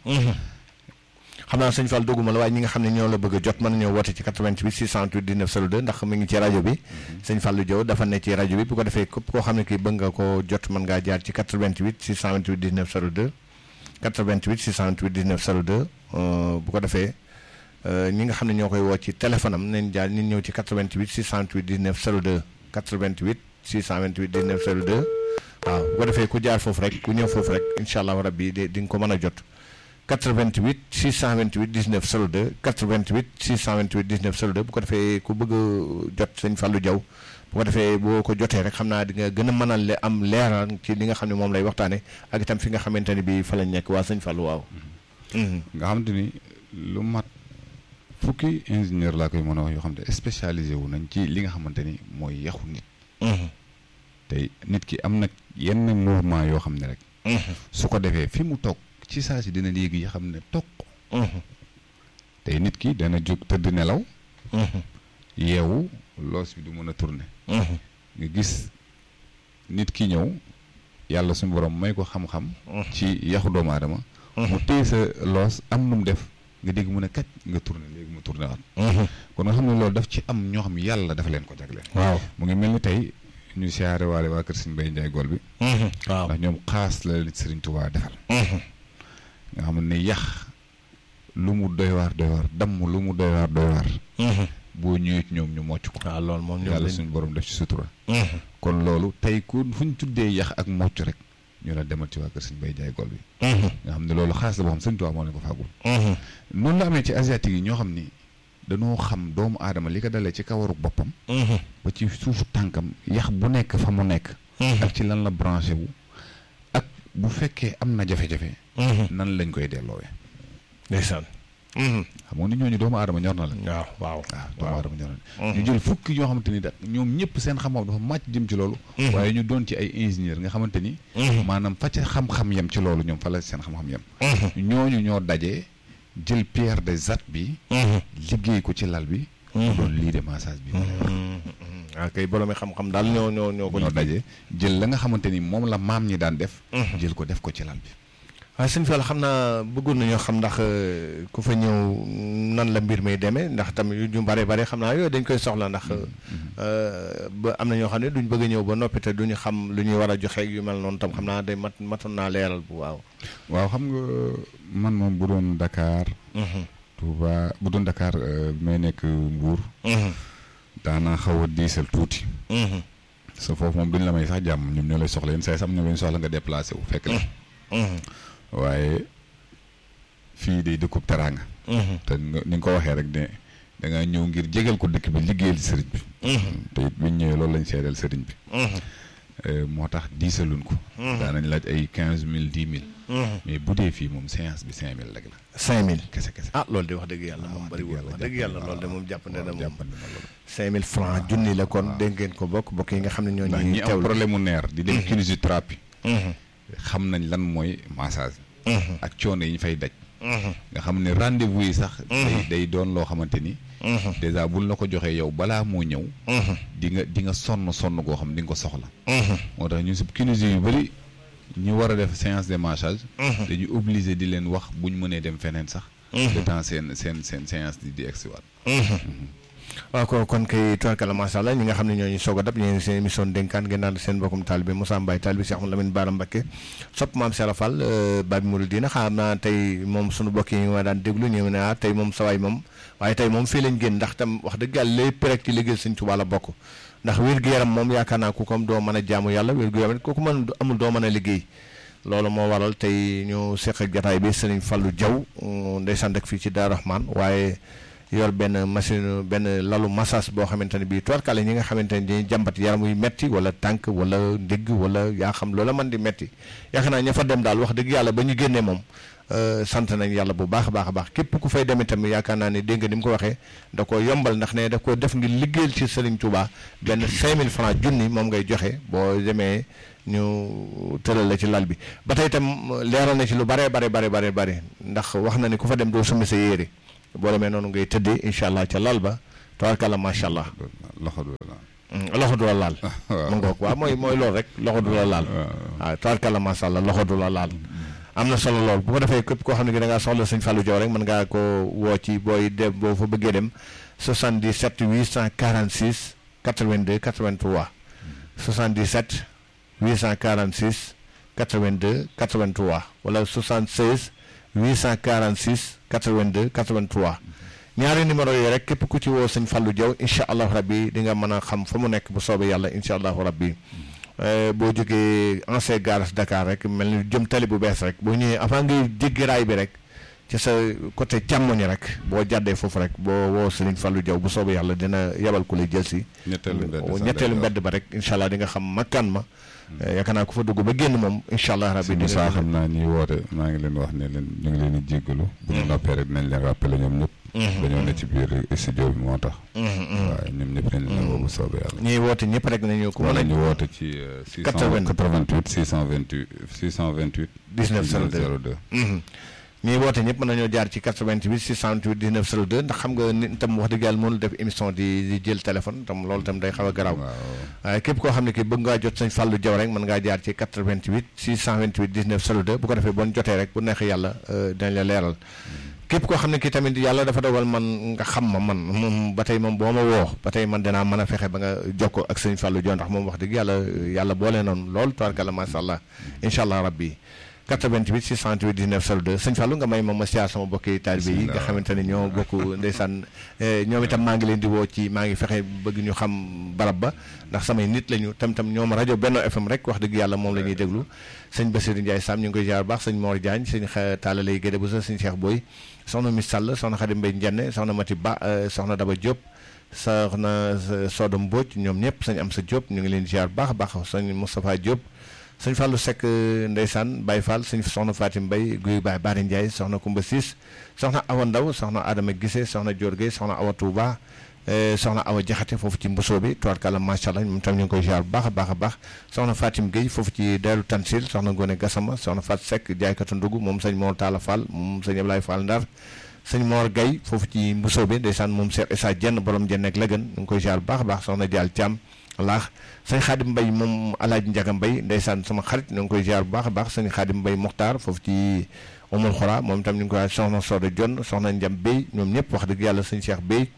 xam naa sëñ Fall dogguma la waaye ñi nga xam ne ñoo la bëgg a jot mën nañoo woote ci 88 628 19 02 ndax mi ngi ci rajo bi. sëñ Fallou Diaw dafa ne ci rajo bi bu ko defee képp koo xam ne kii bëgg nga ko jot mën ngaa jaar ci 88 628 19 02 88 628 19 02 bu ko defee ñi nga xam ne ñoo koy woo ci téléphone am nañ jaar ñu ñëw ci 88 628 19 02 88 628 19 02 waaw bu ko defee ku jaar foofu rek ku ñëw foofu rek incha allah rabbi di nga ko mën a jot. 88 628 19 02 88 628 19 02 bu ko defee ku bëgg a jot sëñ Fallou Diaw bu ko defee boo ko jotee rek xam naa di nga gën a mën a am leeral ci li nga xam ne moom lay waxtaane ak itam fi nga xamante ne bii fa lañ nekk waa sëñ Fallou waaw. nga xamante ni lu mat fukki ingénieur laa koy mën a wax yoo xam ne spécialisé wu nañ ci li nga xamante ni mooy yaxu nit. tey nit ki am na yenn mouvement yoo xam ne rek. su ko defee fi mu toog. ci saa si dina léegi xam ne toq. tey nit ki dana jóg tëdd nelaw. yeewu loos bi du mën a tourner. nga gis nit ki ñëw yàlla suñu borom may ko xam-xam. ci yaxu doomu aadama. mu téye sa loos am nu mu def nga dégg mu ne kat nga tourner léegi mu tourner waat. kon nga xam ne loolu daf ci am ñoo xam yàlla dafa leen ko jagleel. waaw mu ngi mel ni tey ñu siyaare waale waa kër Sëriñ Mbay Njaay Gol bi. waaw ndax ñoom xaas la leen Sëriñ Tuubaa defal. nga xam ne yax lu mu doy waar damm lu mu doy waar. boo ñëwee ci ñoom ñu mocc ko. waaw loolu moom yàlla suñu borom def ci sutura. kon loolu tey ku fu ñu tuddee yax ak mocc rek ñu la demal ci waa kër Sëriñ Bay Jaay Gol bi. nga xam ne loolu xaas la boo xam Sëriñ Tuubaa moo leen ko fàggul. noonu la amee ci asiatique yi ñoo xam ni dañoo xam doomu aadama li ko dalee ci kawaru boppam. ba ci suufu tànkam yax bu nekk fa mu nekk. ak ci lan la branché wu. ak bu fekkee am na jafe-jafe. nan lañ koy delloowee. ndeysaan. xam nga ni ñooñu doomu aadama ñor na la. waaw doomu aadama ñor na la. ñu jël fukki ñoo xamante ni ñoom ñëpp seen xam-xam dafa màcc jëm ci loolu. waaye ñu doon ci ay ingénieur nga xamante ni. maanaam fa ca xam-xam yem ci loolu ñoom fa la seen xam-xam yem. ñooñu ñoo dajee jël pierre de Jade bi. liggéey ko ci lal bi. doon lii de massage bi. kay boroomi xam-xam daal ñoo ko daje jël la nga xamante ni moom la maam ñi daan def. jël ko def ko ci lal bi. waaye sëñ Fall xam naa bëggoon nañoo xam ndax ku fa ñëw nan la mbir may demee ndax tamit ñu bare xam naa yooyu dañ koy soxla ndax ba am na ñoo xam ne duñ bëgg a ñëw ba noppi te duñu xam lu ñuy war a joxe yu mel noonu tam xam naa day matoon naa leeral bu waaw. waaw xam nga man moom bu doon Dakar. Touba bu doon Dakar may nekk Mbuur. daanaa xaw a diisal tuuti. sa foofu moom duñ la may sax jàmm ñoom ñoo lay soxla yenn saa yi sax ñoo leen soxla nga déplacé wu fekk la. waaye fii day dëkkub teraanga. te ni nga ko waxee rek ne da ngaa ñëw ngir jégal ko dëkk bi liggéeyal sëriñ bi. te it biñ ñëwee loolu lañ seedeel sëriñ bi. moo tax diisaluñ ko. daanañ laaj ay 15000 10000. mais bu dee fii moom séance bi 5000 rek la. 5000 kese. loolu de wax dëgg yàlla moom bëriwul wax dëgg yàlla loolu de moom jàppante na moom 5000 francs junni la kon dégg ngeen ko bokk yi nga xam ne ñoo ñuy teewlu ñi am problème mu neer di dem kinésithérapie. xam nañ lan mooy massage. ak coono yi ñu fay daj. nga xam ne rendez-vous yi sax. day doon loo xamante ni. dèjà buñ la ko joxee yow balaa moo ñëw. di nga sonn goo xam di nga ko soxla. moo tax ñu si kinési yu bëri ñu war a def séance de massage. dañuy obligé di leen wax buñ mënee dem feneen sax. le temps seen séance di egsiwaat. waaw kon kay tubarkalla macha allah ñi nga xam ne ñooñu soog a dab ñu seen émission dénkaan ngeen naan seen mbokkum taalibe Moussa Mbaye taalibe Cheikh Lamine Bara Mbacké sopp maam Cheikh Fall Babi Mouridina xam naa tey moom sunu bokk yi ñu ma daan déglu ñu ne tey moom sawaay moom waaye tey moom fii lañ génn ndax tam wax dëgg yàlla lépp rek ci liggéey Sëñ Tuubaa la bokk ndax wér-gu-yaram moom yaakaar naa ku comme doo mën a jaamu yàlla wér-gu-yaram kooku mën amul doo mën a liggéey loolu moo waral tey ñu seq ak jataay bi Sëriñ Fallou Diaw ndeysaan rek fii ci Daaru Rahman waaye yor benn machine benn lalu massage boo xamante ne bii tubarkalla ñi nga xamante ne dañuy jàmbat yaram yu metti wala tànk wala ndigg wala yaa xam loola man di metti yaakaar naa ña fa dem daal wax dëgg yàlla ba ñu génnee moom sant nañ yàlla bu baax a baax képp ku fay dem itam yaakaar naa ne dégg nga ni mu ko waxee da ko yombal ndax ne da ko def ngir liggéeyal ci Serigne Touba benn 5000 francs junni moom ngay joxe boo demee ñu tëral la ci lal bi ba tey itam leeral na ci lu bare ndax wax na ni ku fa dem doo summi sa yére boo demee noonu ngay tëddee incha allah ca lal ba tabarkalla macha allah. loxo du la laal. mu ngoog waaw mooy loolu rek loxo du la laal. waaw tabarkalla macha allah loxo du la laal. am na solo lool bu ko defee képp koo xam ne da ngaa soxla sëñ Fallou Diaw rek mën ngaa ko woo ci booy dem boo fa bëggee dem 77 846 82 83 77 846 82 83 wala 76 846 82 83 ñaari numéro yooyu rek képp ku ci woo sëñ Fallou Diaw incha allahu rabbi di nga mën a xam fa mu nekk bu soobee yàlla incha allahu rabbi boo jógee ancien garage Dakar rek mel ni jëm tali bu bees rek boo ñëwee avant ngay jéggi raay bi rek ci sa côté càmmoñ rek boo jàddee foofu rek boo woo Serigne Fallou Diaw bu soobee yàlla dina yebal ku lay jël si. ñetteelu mbedd ba rek incha allah di nga xam makkaan ma. yaakaar naa ku fa dugg ba génn moom incha allah rabbi di nga xam naa ñuy woote maa ngi leen wax ne leen ñu ngi leen di jéggalu. bu ñu noppee rek dinañ leen rappelé ñoom ñëpp. dañoo ne ci biir studio bi moo tax. waaw ñoom ñëpp dañ leen woo bu soobee yàlla. ñuy woote ñëpp rek nañu ko. wala ñu woote ci 688 628. 19 02. ñuy woote ñëpp mën nañoo jaar ci 88 628 19 02 ndax xam nga nit tam wax dëgg yàlla mënul def émission di jël téléphone tam loolu tam day xaw a garaaw. waaye képp koo xam ne ki bëgg ngaa jot sëñ Fallou Diaw rek mën ngaa jaar ci 88 628 19 02 bu ko defee bon jotee rek bu neexee yàlla dañ la leeral. képp koo xam ne ki tamit yàlla dafa dogal man nga xam ma man moom ba tey moom boo ma woo ba tey man dinaa mën a fexe ba nga jokkoo ak sëñ Fallou Diaw ndax moom wax dëgg yàlla boole noonu lool tubaarkalla macha allah incha allah rabbi 88 628 19 02 sëñ Fallou nga may ma siyaar sama bokki taalibe yi nga xamante ne ñoo bokk ndeysaan ñoom itam maa ngi leen di woo ci maa ngi fexe bëgg ñu xam barab ba ndax samay nit lañu tam ñoom rajo Benno FM rek wax dëgg yàlla moom la ñuy déglu sëñ Bassirou Ndiaye Sam ñu ngi koy ziar baax sëñ Mor Diagne sëñ Talla Lay Gédé bu sa sëñ Cheikh Boy soxna Miss Sall soxna Khady Mbaye Ndienne soxna Mati Ba soxna Daba Diop soxna Soda Mbodj ñoom ñëpp sëñ Amsa Diop ñu ngi leen ziar baax a baax sëñ Moustapha Diop sëñ Fallou Seck ndeysaan Baye Fall sëñ soxna Fatim Mbaye Guy Baye Bari Ndiaye soxna Koumba Sis soxna Awa Ndaw soxna Adama Gissé soxna Dior Gueye soxna Awa Touba soxna Awa Jaxate foofu ci Mbusoo bi tubaarkàlla macha allah moom tam ñu ngi koy ziar baax a baax soxna Fatim Gueye foofu ci Daaru Tansil soxna Ngone Gassama soxna Fat Seck jaaykatu ndugg moom sëñ Mor Talla Fall moom sëñ Ablaye Fall Ndar sëñ Mor Gueye foofu ci Mbusoo bi ndeysaan moom Cheikh Issa Dieng borom Dieng ak Lëgën ñu ngi koy ziar baax a baax soxna Dial Thiam laax sëñ Xaadim Mbay moom Alaaji Njaga Mbay ndeysaan sama xarit ñu ngi koy ziar bu baax a baax sëñ Xaadim Mbay Moxtaar foofu ci Omul Xora moom itam ñu ngi koy wax soxna Soda Jon soxna Njam Bey ñoom ñëpp wax dëgg yàlla sëñ Cheikh Bey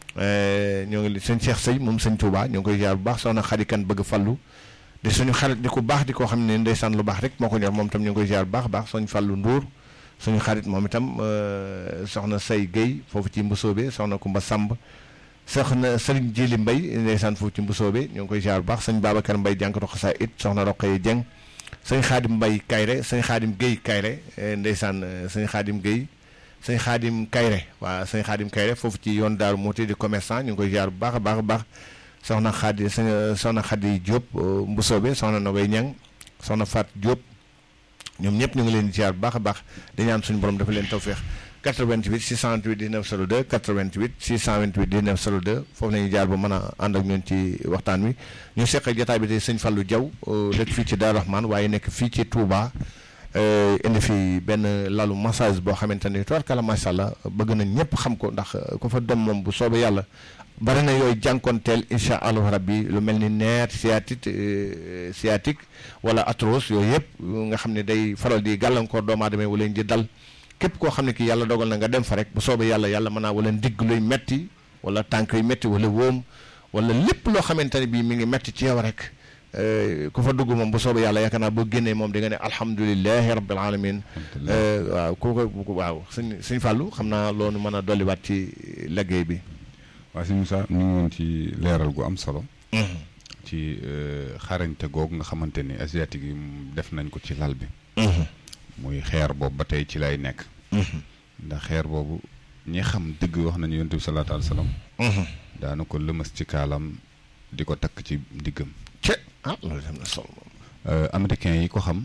ñoo ngi sëñ Cheikh Sëy moom sëñ Touba ñu ngi koy ziar bu baax soxna Xadikan bëgg fallu di suñu xarit di ko baax di koo xam ne ndeysaan lu baax rek moo ko ñor moom itam ñu ngi koy ziar bu baax a baax sëñ Fallu Ndour suñu xarit moom itam soxna Say Guèye foofu ci Mbusoobe soxna Kumba Samb soxna Sëriñ Jili Mbay ndeysaan foofu ci Mbusoobe ñu ngi koy ziar bu baax sëñ Babacar Mbay jànkatu xasaa it soxna Roqaye Dieng sëñ Xaadim Mbay Kayre sëñ Xaadim Guèye Kayre ndeysaan sëñ Xaadim Guèye sëñ Xaadim Kayre waaw sëñ Xaadim Kayre foofu ci yoon Daaru Muuti di commerçant ñu ngi koy ziar bu baax a baax a baax soxna Xadi soxna Xadi Diop Mbusoobe soxna Nogay Ñang soxna Fat Diop ñoom ñëpp ñu ngi leen di ziar bu baax a baax di ñaan suñu borom dafa leen tawféex 88 628 19 02 88 628 19 02 foofu la ñuy jaar ba mën a ànd ak ñun ci waxtaan wi ñu seq ak jotaay bi tey sëñ Fallou Diaw dëkk fii ci Daaru Rahman waaye nekk fii ci Touba indi fi benn lalu massage boo xamante ni tubaarkalla macha allah bëgg nañ ñëpp xam ko ndax ku fa dem moom bu soobee yàlla bari na yooyu jànkoonteel incha allahu rabbi lu mel ni nerf sciatique wala arthrose yooyu yëpp nga xam ne day faral di gàllankoor doomu aadama wala di dal. képp koo xam ne ki yàlla dogal na nga dem fa rek bu soobee yàlla mën naa wala ndigg luy metti wala tànk yu metti wala wóom wala lépp loo xamante ne bii mi ngi metti ci yow rek ku fa dugg moom bu soobee yàlla yaakaar naa boo génnee moom di nga ne alhamdulilahi rabbil alamin waaw kooku waaw sëñ Fallou xam naa loolu mën a dolliwaat ci liggéey bi. waaw sëñ Moussa ñu ngi woon ci leeral gu am solo. ci xarañte googu nga xamante ni asiatique yi def nañ ko ci lal bi. muy xeer boobu ba tey ci lay nekk. ndax xeer boobu ñi xam dëgg wax nañu yonent bi sallallahu alayhi wa sallam daana ko lëmas ci kaalam di ko takk ci ndiggam. loolu dem na solo. américains yi ko xam.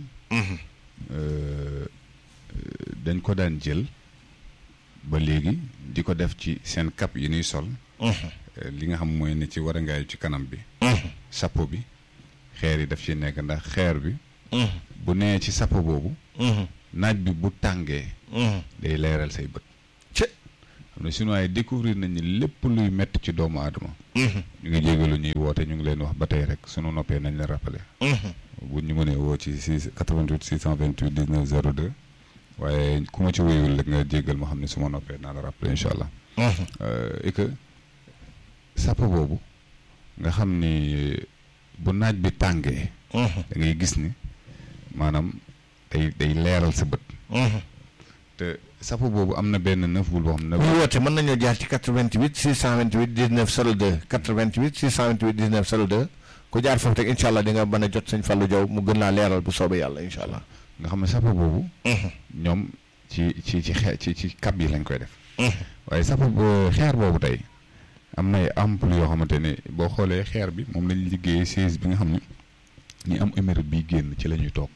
dañ ko daan jël ba léegi di ko def ci seen cap yi ñuy sol. li nga xam mooy ne ci warangaayu ci kanam bi. chapeau bi xeer yi daf ci nekk ndax xeer bi. bu nee ci chapeau boobu. naaj bi bu tàngee. day leeral say bët. xam ne sinon ay découvrir nañ ni lépp luy métti ci doomu aadama. ñu ngi jégalu ñuy woote ñu ngi leen wax ba tey rek sunu noppee nañ la rappelé. bu ñu mënee woo ci 88 628 19 02 waaye ku ma ci wéyul rek nga jégal ma xam ne su ma noppee naa la rappelé incha allah. et que chapeau boobu nga xam ni bu naaj bi tàngee. da ngay gis ni maanaam day leeral sa bët. te chapeau boobu am na benn neuf bul boo xam ne. bu woote mën nañoo jaar ci 88 628 19 02 88 628 19 02 ku jaar foofu rek incha allah di nga mën a jot sëñ Fallou Diaw mu gën laa leeral bu soobee yàlla incha allah. nga xam ne chapeau boobu. ñoom ci kab yi lañ koy def. waaye chapeau xeer boobu tey am na ay ampoule yoo xamante ne boo xoolee xeer bi moom lañ liggéeyee siège bi nga xam ne ñi am hémorroïde bi génn ci la ñuy toog.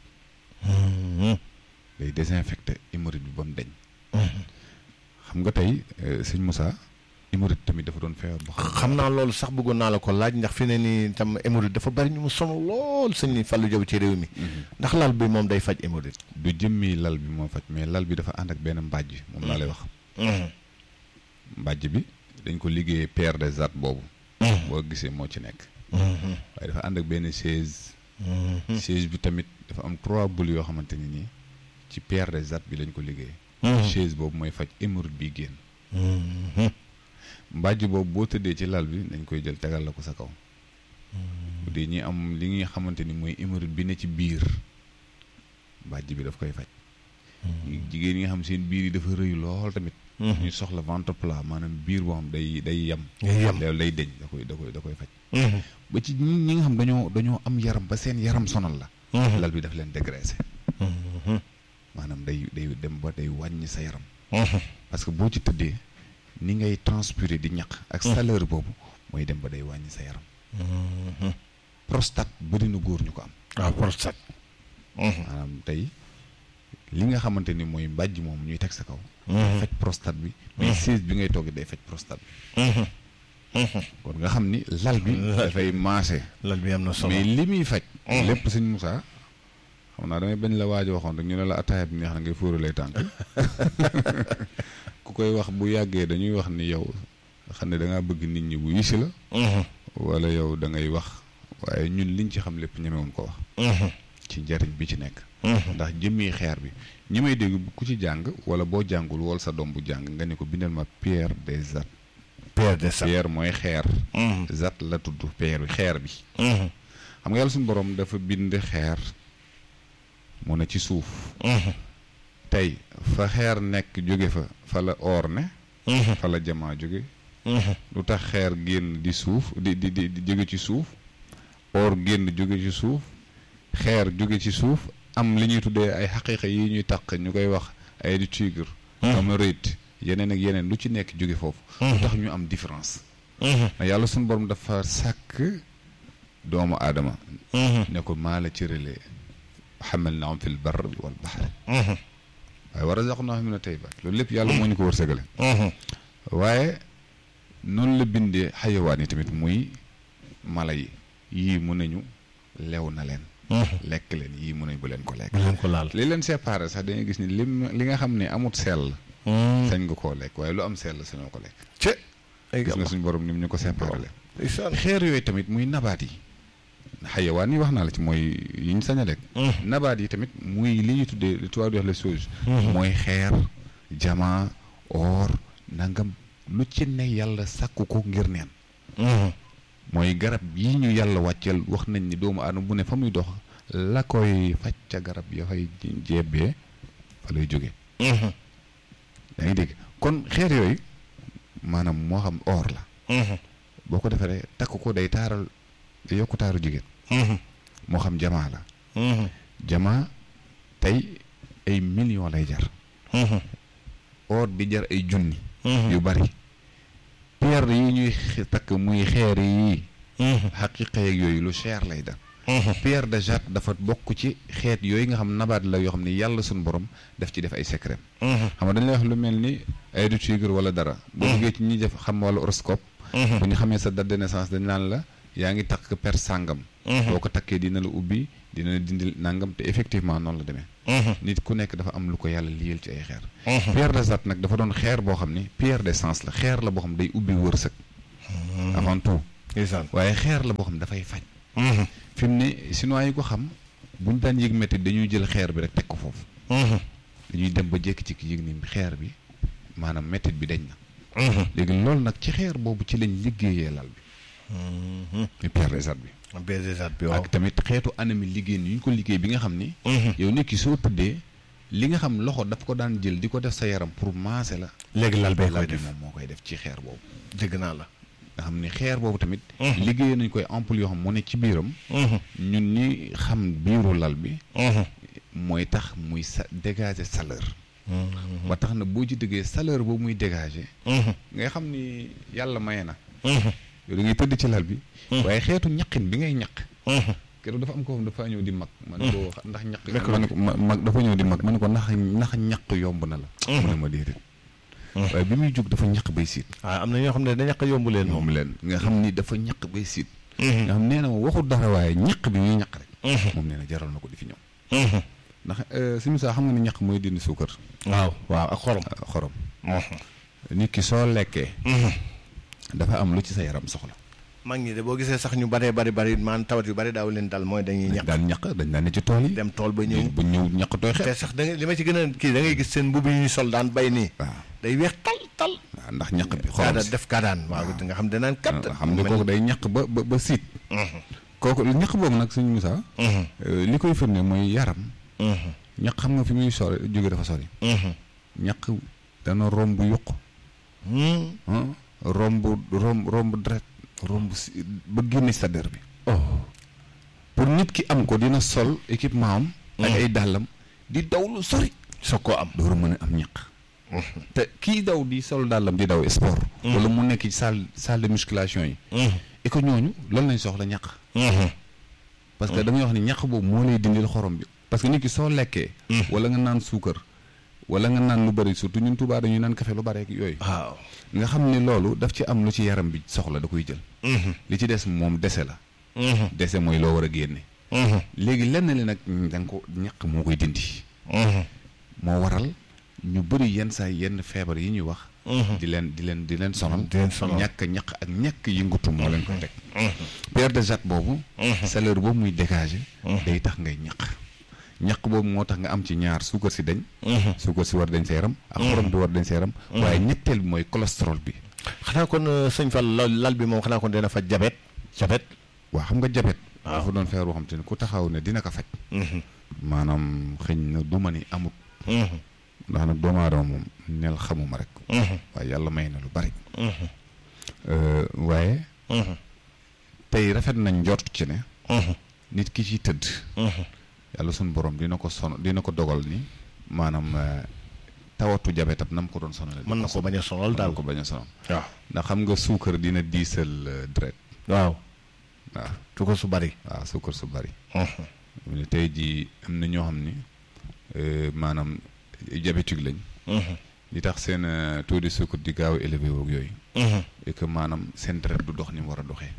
day désinfecté hémorroïde bi ba mu deñ. xam nga tey sëñ Moussa hémorroïde tamit dafa doon feebar boo xam naa loolu sax bëggoon naa la ko laaj ndax fi ne nii tam hémorroïde dafa bari ñu mu sonal lool sëñ Fallou Diaw ci réew mi. ndax lal bi moom day faj hémorroïde. du jëmmi lal bi moo faj mais lal bi dafa ànd ak benn mbàjj moom laa lay wax. mbàjj bi dañ ko liggéeyee pierre des arts boobu. boo gisee moo ci nekk. waaye dafa ànd ak benn chaise. chaise bi tamit dafa am 3 boules yoo xamante ni nii ci pierre des arts bi lañ ko liggéey. chaise boobu mooy faj hémorroïde bi génn. mbàjj boobu boo tëddee ci lal bi dañ koy jël tegal la ko sa kaw. bu dee ñi am li nga xamante ni mooy hémorroïde bi ne ci biir mbàjj bi daf koy faj. jigéen ñi nga xam seen biir yi dafa rëy lool tamit. ñuy soxla ventre plat maanaam biir boo xam day yem. loolu day deñ da koy faj. ba ci ñi nga xam dañoo am yaram ba seen yaram sonal la. lal bi daf leen dégraissé. maanaam day dem ba day wàññi sa yaram. parce que boo ci tëddee ni ngay transpirer di ñaq ak chaleur boobu mooy dem ba day wàññi sa yaram. prostate bëri na góor ñu ko am. waaw prostate. maanaam tey li nga xamante ni mooy mbàjj moom ñuy teg sa kaw. faj prostate bi. mais siège bi ngay toog day faj prostate bi. kon nga xam ni lal bi. dafay maase. lal bi am na solo mais li muy faj. lépp sëñ Moussa xam naa damay bañ la waaj waxoon rek ñu ne la ataaya bi neex na ngay fóoralee tànk ku koy wax bu yàggee dañuy wax ni yow xam ne da ngaa bëgg nit ñi bu yisi la. wala yow da ngay wax waaye ñun liñ ci xam lépp ñemewuñ ko wax. ci njariñ bi ci nekk. ndax jëmmi xeer bi ñi may dégg ku ci jàng wala boo jàngul wala sa doom bu jàng nga ne ko bindal ma pierre des arts. pierre mooy xeer. zat la tudd pierre bi xeer bi. xam nga yàlla suñu borom dafa bind xeer mu ne ci suuf. tey fa xeer nekk jóge fa la or ne. fa la jamaa jóge. lu tax xeer génn di suuf di jóge ci suuf. or génn jóge ci suuf. xeer jóge ci suuf am li ñuy tuddee ay xaqiiqa yi ñuy taq ñu koy wax ay du tigre. am rëyt yeneen ak yeneen lu ci nekk jóge foofu. lu tax ñu am différence. yàlla suñu borom dafa sàkk doomu aadama. ne ko maa la cëralee hamalnaahum fil barri wal bahri. waaye wa razaqnaahum mina tayyibaat loolu lépp yàlla moo ñu ko wërsëgale. waaye noonu la bindee xayawaan yi tamit muy mala yi yii mun nañu lew na leen. lekk leen yii mun nañ bu leen ko lekk. bu leen ko laal li leen séparé sax dañuy gis ni li nga xam ne amut sell. sañ nga koo lekk waaye lu am sell sañoo ko lekk. gis nga suñu borom ni mu ñu ko séparé leen. xeer yooyu tamit muy nabaat yi. xayawaan yi wax naa la ci mooy yi ñu sañ a lekk. nabaat yi tamit muy li ñuy tuddee li tubaab di wax les choses. mooy xeer jama or nangam lu ci ne yàlla sàkku ko ngir neen. mooy garab yi ñu yàlla wàcceel wax nañ ni doomu aadama bu ne fa muy dox la koy faj ca garab ya fay jebbee fa lay jóge. yaa ngi dégg kon xeer yooyu maanaam moo xam or la. boo ko defee takk ko day taaral day yokku taaru jigéen. moo xam jamaa la. jamaa tey ay millions lay jar. or di jar ay junni. yu bari pierre yi ñuy takk muy xeer yi xaqiqa yeeg yooyu lu cher lay def pierre de jade dafa bokk ci xeet yooyu nga xam nabaat la yoo xam ne yàlla suñu borom daf ci def ay secret xam nga dañ lay wax lu mel ni ay du tigre wala dara boo duggee ci ñi def xam wala horoscope bu ñu xamee sa date de naissance dañ naan la yaa ngi takk per sàngam boo ko takkee dina la ubbi dina la dindil nangam te effectivement noonu la demee nit ku nekk dafa am lu ko yàlla liyal ci ay xeer pierre de jade nag dafa doon xeer boo xam ni pierre d'essence la xeer la boo xam day ubbi wërsëg avant tout waaye xeer la boo xam dafay faj fi mu ne chinois yi ko xam buñ daan yëg métti dañuy jël xeer bi rek teg ko foofu dañuy dem ba jékki-jékki yëg ni xeer bi maanaam métti bi dañ na léegi loolu nag ci xeer boobu ci lañ liggéeyee lal bi pierre de jade bi ak tamit xeetu anami liggéey ni ñu ko liggéey bi nga xam ni yow nit ki soo tëddee li nga xam loxo daf ko daan jël di ko def sa yaram pour maase la léegi lal bee koy def moom moo koy def ci xeer boobu dégg naa la nga xam ni xeer boobu tamit liggéey nañ koy ampoule yoo xam mu ne ci biiram ñun ñi xam biiru lal bi mooy tax muy dégager chaleur ba tax na boo ci déggee chaleur boobu muy dégager ngay xam ni yàlla maye na yow da ngay tëdd ci lal bi waaye xeetu ñaqin bi ngay ñaq keroog dafa am ko dafa ñëw di mag man ko ndax ñaq man ko mag dafa ñëw di mag man ko ndax ñaq yomb na la mu ne ma déedéet waaye bi muy jóg dafa ñaq bay siit am na ñoo xam ne da ñaq yomb leen moom leen nga xam ni dafa ñaq bay siit nga xam nee na ma waxul dara waaye ñaq bi muy ñaq rek moom nee na jaral na ko di fi ñëw ndax suñu saa xam nga ni ñaq mooy dindi suukar waaw ak xorom nit ki soo lekkee dafa am lu ci sa yaram soxla mag ñi de boo gisee sax ñu bari man tawat yu bari daaw leen dal mooy dañuy ñaq dañ daan ne ci tool yi dem tool ba ñëw ñaq tooy xeet te sax da li ma ci gën a kii da ngay gis seen mbubb yi ñu sol daan bay nii waaw day weex tal waaw ndax ñaq bi xorom si def kaadaan waaw nga xam danaan kat xam nga kooku day ñaq ba siit kooku ñaq boobu nag suñu Moussa li koy firnde mooy yaram ñaq xam nga fi muy sori jóge dafa sori ñaq dana romb yuq romb deret romb si ba génne sa der bi pour nit ki am ko dina sol équipement am ak ay dàllam di daw lu sori soog koo am dooru mën a am ñaq te kii daw di sol dàllam di daw sport wala mu nekk ci salle de musculation yi et que ñooñu lan lañ soxla ñaq parce que damay wax ni ñaq boobu moo lay dindil xorom bi parce que nit ki soo lekkee wala nga naan suukar wala nga naan lu bari surtout ñun Tuubaa dañuy naan café lu bari ak yooyu waaw nga xam ne loolu daf ci am lu ci yaram bi soxla da koy jël li ci des moom dese la dese mooy loo war a génne léegi lenn li nag da nga ko ñaq moo koy dindi moo waral ñu bëri yenn saa yenn feebar yi ñuy wax di leen sonal ñàkk ñaq ak ñàkk yëngutu moo leen koy teg pierre de jade boobu chaleur boobu muy dégager day tax ngay ñaq boobu moo tax nga am ci ñaar suukar si dañ suukar si war dañ sa yaram ak xorom bi war dañ sa yaram waaye ñetteel bi mooy cholestérol bi xanaa kon sëñ Fall lal bi moom xanaa kon dina fa jabet waaw xam nga jabet dafa doon feebar boo xam te ne ku taxaw ne dina ko faj maanaam xëñ na du ma ni amut ndax nag doomu aadama moom nel xamuma rek waaye yàlla may na lu bari waaye tey rafet nañ njort ci ne nit ki ci tëdd yàlla suñu borom dina ko dogal ni maanaam tawatu jabetam na mu ko doon sonal mën na ko bañ a sonal daal ko bañ a sonal waaw ndax xam nga suukar dina diisal deret waaw suukar su bari waaw suukar su bari tey jii am na ñoo xam ni maanaam diabétique lañ li tax seen taux de sucre di gaaw a élevé woog yooyu et que maanaam seen deret du dox ni mu war a doxee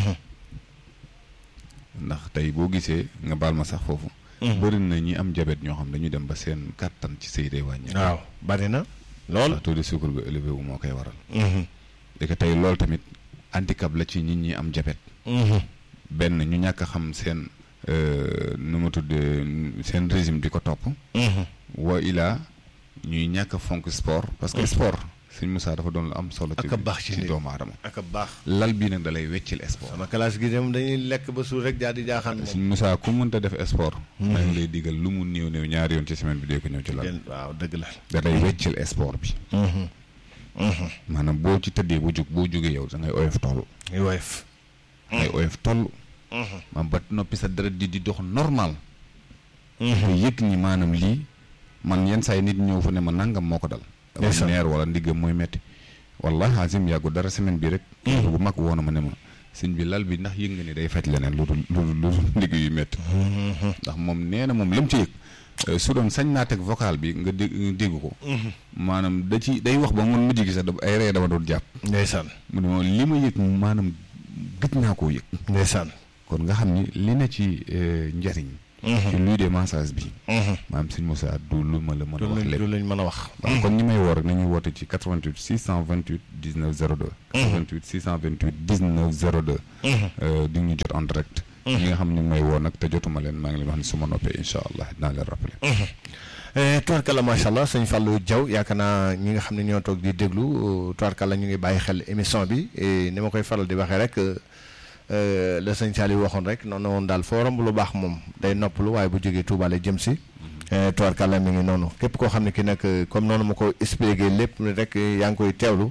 ndax tey boo gisee nga baal ma sax foofu bëri na ñi am diabète ñoo xam dañuy dem ba seen kàttan ci sëy day wàññi waaw bari na lool taux de sucre bi élevé wu moo koy waral et que tey loolu tamit handicap la ci nit ñi am diabète benn ñu ñàkk a xam seen nu ma tuddee seen régime di ko topp wa ilaa ñuy ñàkk a fonk sport parce que sport sëñ Moussa dafa doon lu am solo ak a baax ci doomu aadama ak a baax lal bii nag da lay weccil sport sama classe gi dem dañuy lekk ba suur rek jaar di jaaxaan moom sëñ Moussa ku mënta def sport maa ngi lay digal lu mu néew ñaari yoon ci semaine bi dee ko ñëw ci lal waaw dëgg la da lay weccil sport bi maanaam boo ci tëddee boo jógee yow da ngay oyof toll ngay oyof toll maam ba noppi sa deret di dox normal nga yëg ni maanaam lii man yenn saa yi nit ñëw fa ne ma nangam moo ko dal dama neer wala ndiggam mooy metti wallahi azim yàggu dara semaine bi rek. bu mag woon na ma ne ma sëñ bi lal bi ndax yëg nga ne day faj leneen lu dul liggéey yu métti. ndax moom nee na moom lam ci yëg su doon sañ naa teg vocal bi nga dégg ko. maanaam day wax ba mun mujj gi sax ay ree dama doon jàpp. ndeysaan mu ne moom li ma yëg maanaam gëj naa koo yëg. ndeysaan kon nga xam ni li na ci njariñ. ci luy de massage bi. maanaam sëñ Moussa du lu ma la mën a wax lépp du luñ mën a wax. waaw kon ñi may woo rek nañuy woote ci 88 628 19 02. 88 628 19 02. di ñu jot en direct. ñi nga xam ñu ngi may woo nag te jotuma leen maa ngi leen wax ni su ma noppee incha allah dinaa leen rappeler. tubaarkalla macha allah sëñ Fallou Diaw yaakaar naa ñi nga xam ne ñoo toog di déglu tubaarkalla ñu ngi bàyyi xel émission bi ni ma koy faral di waxee rek. la sëñ Saliou waxoon rek noonu woon daal foo romb lu baax moom day noppalu waaye bu jógee Touba la jëm si. tubaarkàlla mi ngi noonu képp koo xam ne ki nag comme noonu ma ko expliqué lépp rek yaa ngi koy teewlu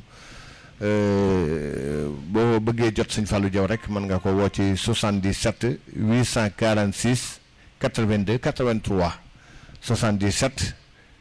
boo bëggee jot sëñ Fallou Diaw rek mën nga ko woo ci 77 846 82 83 77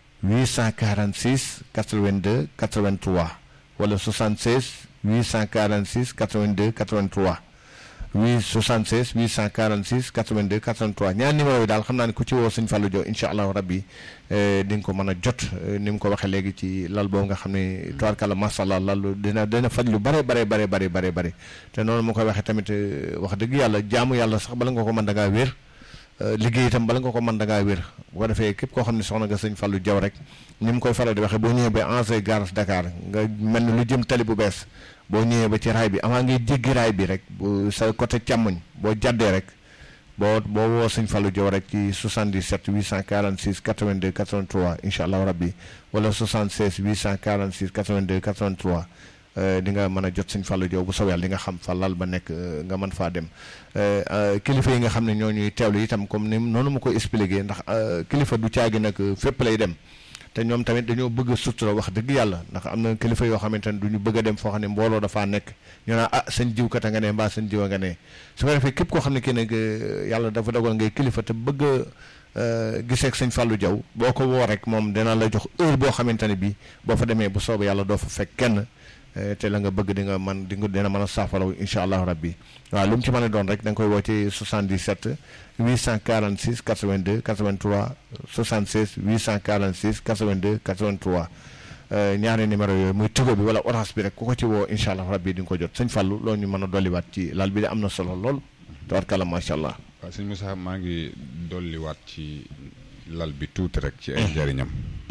846 82 83 wala 76 846 82 83. 76 846 82 83 ñaar numéro yi daal xam naa ne ku ci woo sëñ Fallou Diaw incha allahu rabbi di nga ko mën a jot ni mu ko waxee léegi ci lal boobu nga xam ne tubaarkàlla macha allah lal dina faj lu bare te noonu mu koy waxee tamit wax dëgg yàlla jaamu yàlla sax bala nga ko mën da ngaa wér liggéey itam bala nga ko mën da ngaa wér bu ko defee képp koo xam ne soxna nga sëñ Fallou Diaw rek ni mu koy faral di waxee boo ñëwee ba ancien garage Dakar nga mel ni lu jëm tali bu bees boo ñëwee ba ci raay bi avant ngay jéggi raay bi rek sa côté càmmoñ boo jàddee rek boo woo sëñ Fallou Diaw rek ci 77 846 82 83 incha allah rabbi wala 76 846 82 83 di nga mën a jot sëñ Fallou Diaw bu soobee yàlla di nga xam fa lal ba nekk nga mën faa dem kilifa yi nga xam ne ñoo ñuy teewlu itam comme ni noonu ma koy expliqué ndax kilifa du caagi nag fépp lay dem. te ñoom tamit dañoo bëgg a sutura wax dëgg yàlla ndax am na kilifa yoo xamante ne du ñu bëgg a dem foo xam ne mbooloo dafaa nekk ñu naan seen jiw kat a nga ne mbaa seen jiw a nga ne su ko defee képp koo xam ne kii nag yàlla dafa dogal ngay kilifa te bëgg a gisee ak sëñ Fallou Diaw boo ko woo rek moom dina la jox heure boo xamante ne bii boo fa demee bu soobee yàlla doo fa fekk kenn te la nga bëgg dina mën a saafaraw incha allahu rabbi waaw lu mu ci mën a doon rek da nga koy woo ci 77 846 82 83 76 846 82 83 ñaari numéro yooyu muy Tigo bi wala Orange bi rek ku ko ci woo incha allah rabbi di nga ko jot sëñ Fallou loolu ñu mën a dolliwaat ci lal bi de am na solo lool tabarkalla macha allah. waaw sëñ Moussa maa ngi dolliwaat ci lal bi tuuti rek ci ay njëriñam.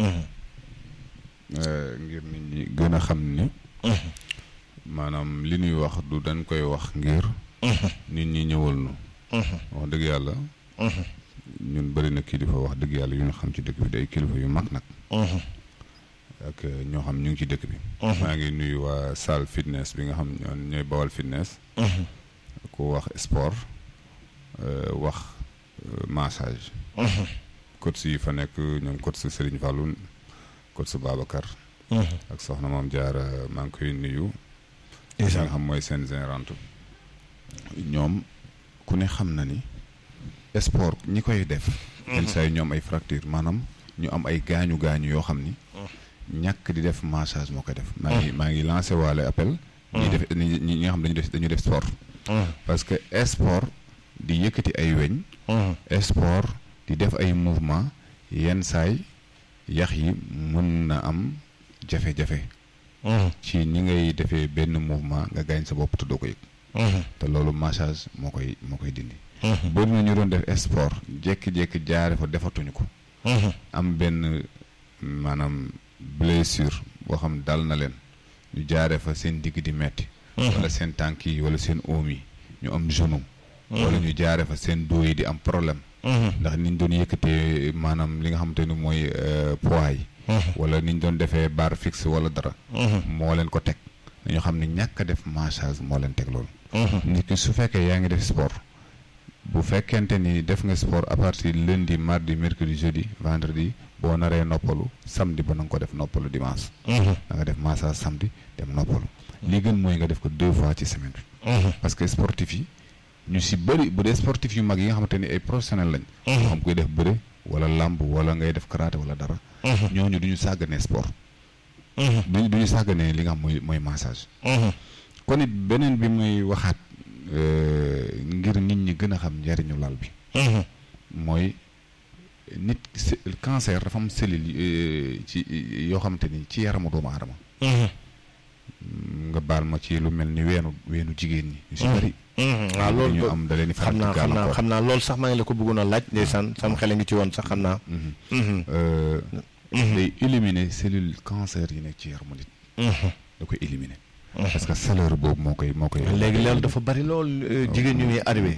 ngir nit ñi gën a xam ni. maanaam li ñuy wax du dañ koy wax ngir. nit ñi ñëwal nu. wax dëgg yàlla. ñun bëri na kilifa wax dëgg yàlla yu ñu xam ci dëkk bi day kilifa yu mag nag. ak ñoo xam ñu ngi ci dëkk bi. maa ngi nuyu waa salle fitness bi nga xam ñooy bawal fitness. ku wax sport wax massage. coach yi fa nekk ñoom coach Serigne Fallou coach Babacar. ak soxna moom Diarra maa ngi koy nuyu. nga xam mooy seen gérante ñoom ku ne xam na ni sport ñi koy def. yenn saa yi ñoom ay fracture maanaam ñu am ay gaañu yoo xam ni. ñàkk di def massage moo koy def. maa ngi lancé waale appel. ñi nga xam dañu def sport. parce que sport di yëkkati ay weñ. sport di def ay mouvement yenn saay yax yi mën na am jafe-jafe. ci ni ngay defee benn mouvement nga gaañ sa bopp te doo ko yëg. te loolu massage moo koy dindi. boo dina ñu doon def sport jékki-jékki jaare fa defatuñu ko. am benn maanaam blessure boo xam dal na leen ñu jaare fa seen digg di metti wala seen tànk yi wala seen oom yi ñu am genou. wala ñu jaare fa seen dos yi di am problème. ndax niñ doon yëkkatee maanaam li nga xamante ni mooy poids yi. wala niñ doon defee barre fixe wala dara. moo leen ko teg dañoo xam ne ñàkk a def massage moo leen teg loolu. nit ki su fekkee yaa ngi def sport bu fekkente ni def nga sport à partir lundi mardi mercredi jeudi vendredi boo naree noppalu samedi ba na nga ko def noppalu dimanche. da nga def massage samedi dem noppalu. li gën mooy nga def ko 2 fois ci semaine bi. parce que sportif yi ñu si bëri bu dee sportif yu mag yi nga xamante ni ay professionnel lañ. moo xam koy def bëre wala làmb wala ngay def karaté wala dara. ñooñu du ñu sàgganee sport. du ñu sàgganee li nga xam mooy massage. kon it beneen bi muy waxaat ngir nit ñi gën a xam njariñu lal bi. mooy nit cancer dafa am cellule ci yoo xamante ni ci yaramu doomu aadama. nga baal ma ci lu mel ni weenu jigéen ñi. yu si bëri. waaw loolu ñu am da leen di faral di gàllankoor xam naa loolu sax maa ngi la ko bëggoon a laaj ndeysaan sama xel a ngi ci woon sax xam naa. day éliminer cellule cancer yi nekk ci yaramu nit. da koy éliminer. parce que chaleur boobu moo koy. léegi loolu dafa bari lool jigéen ñu muy arrivé.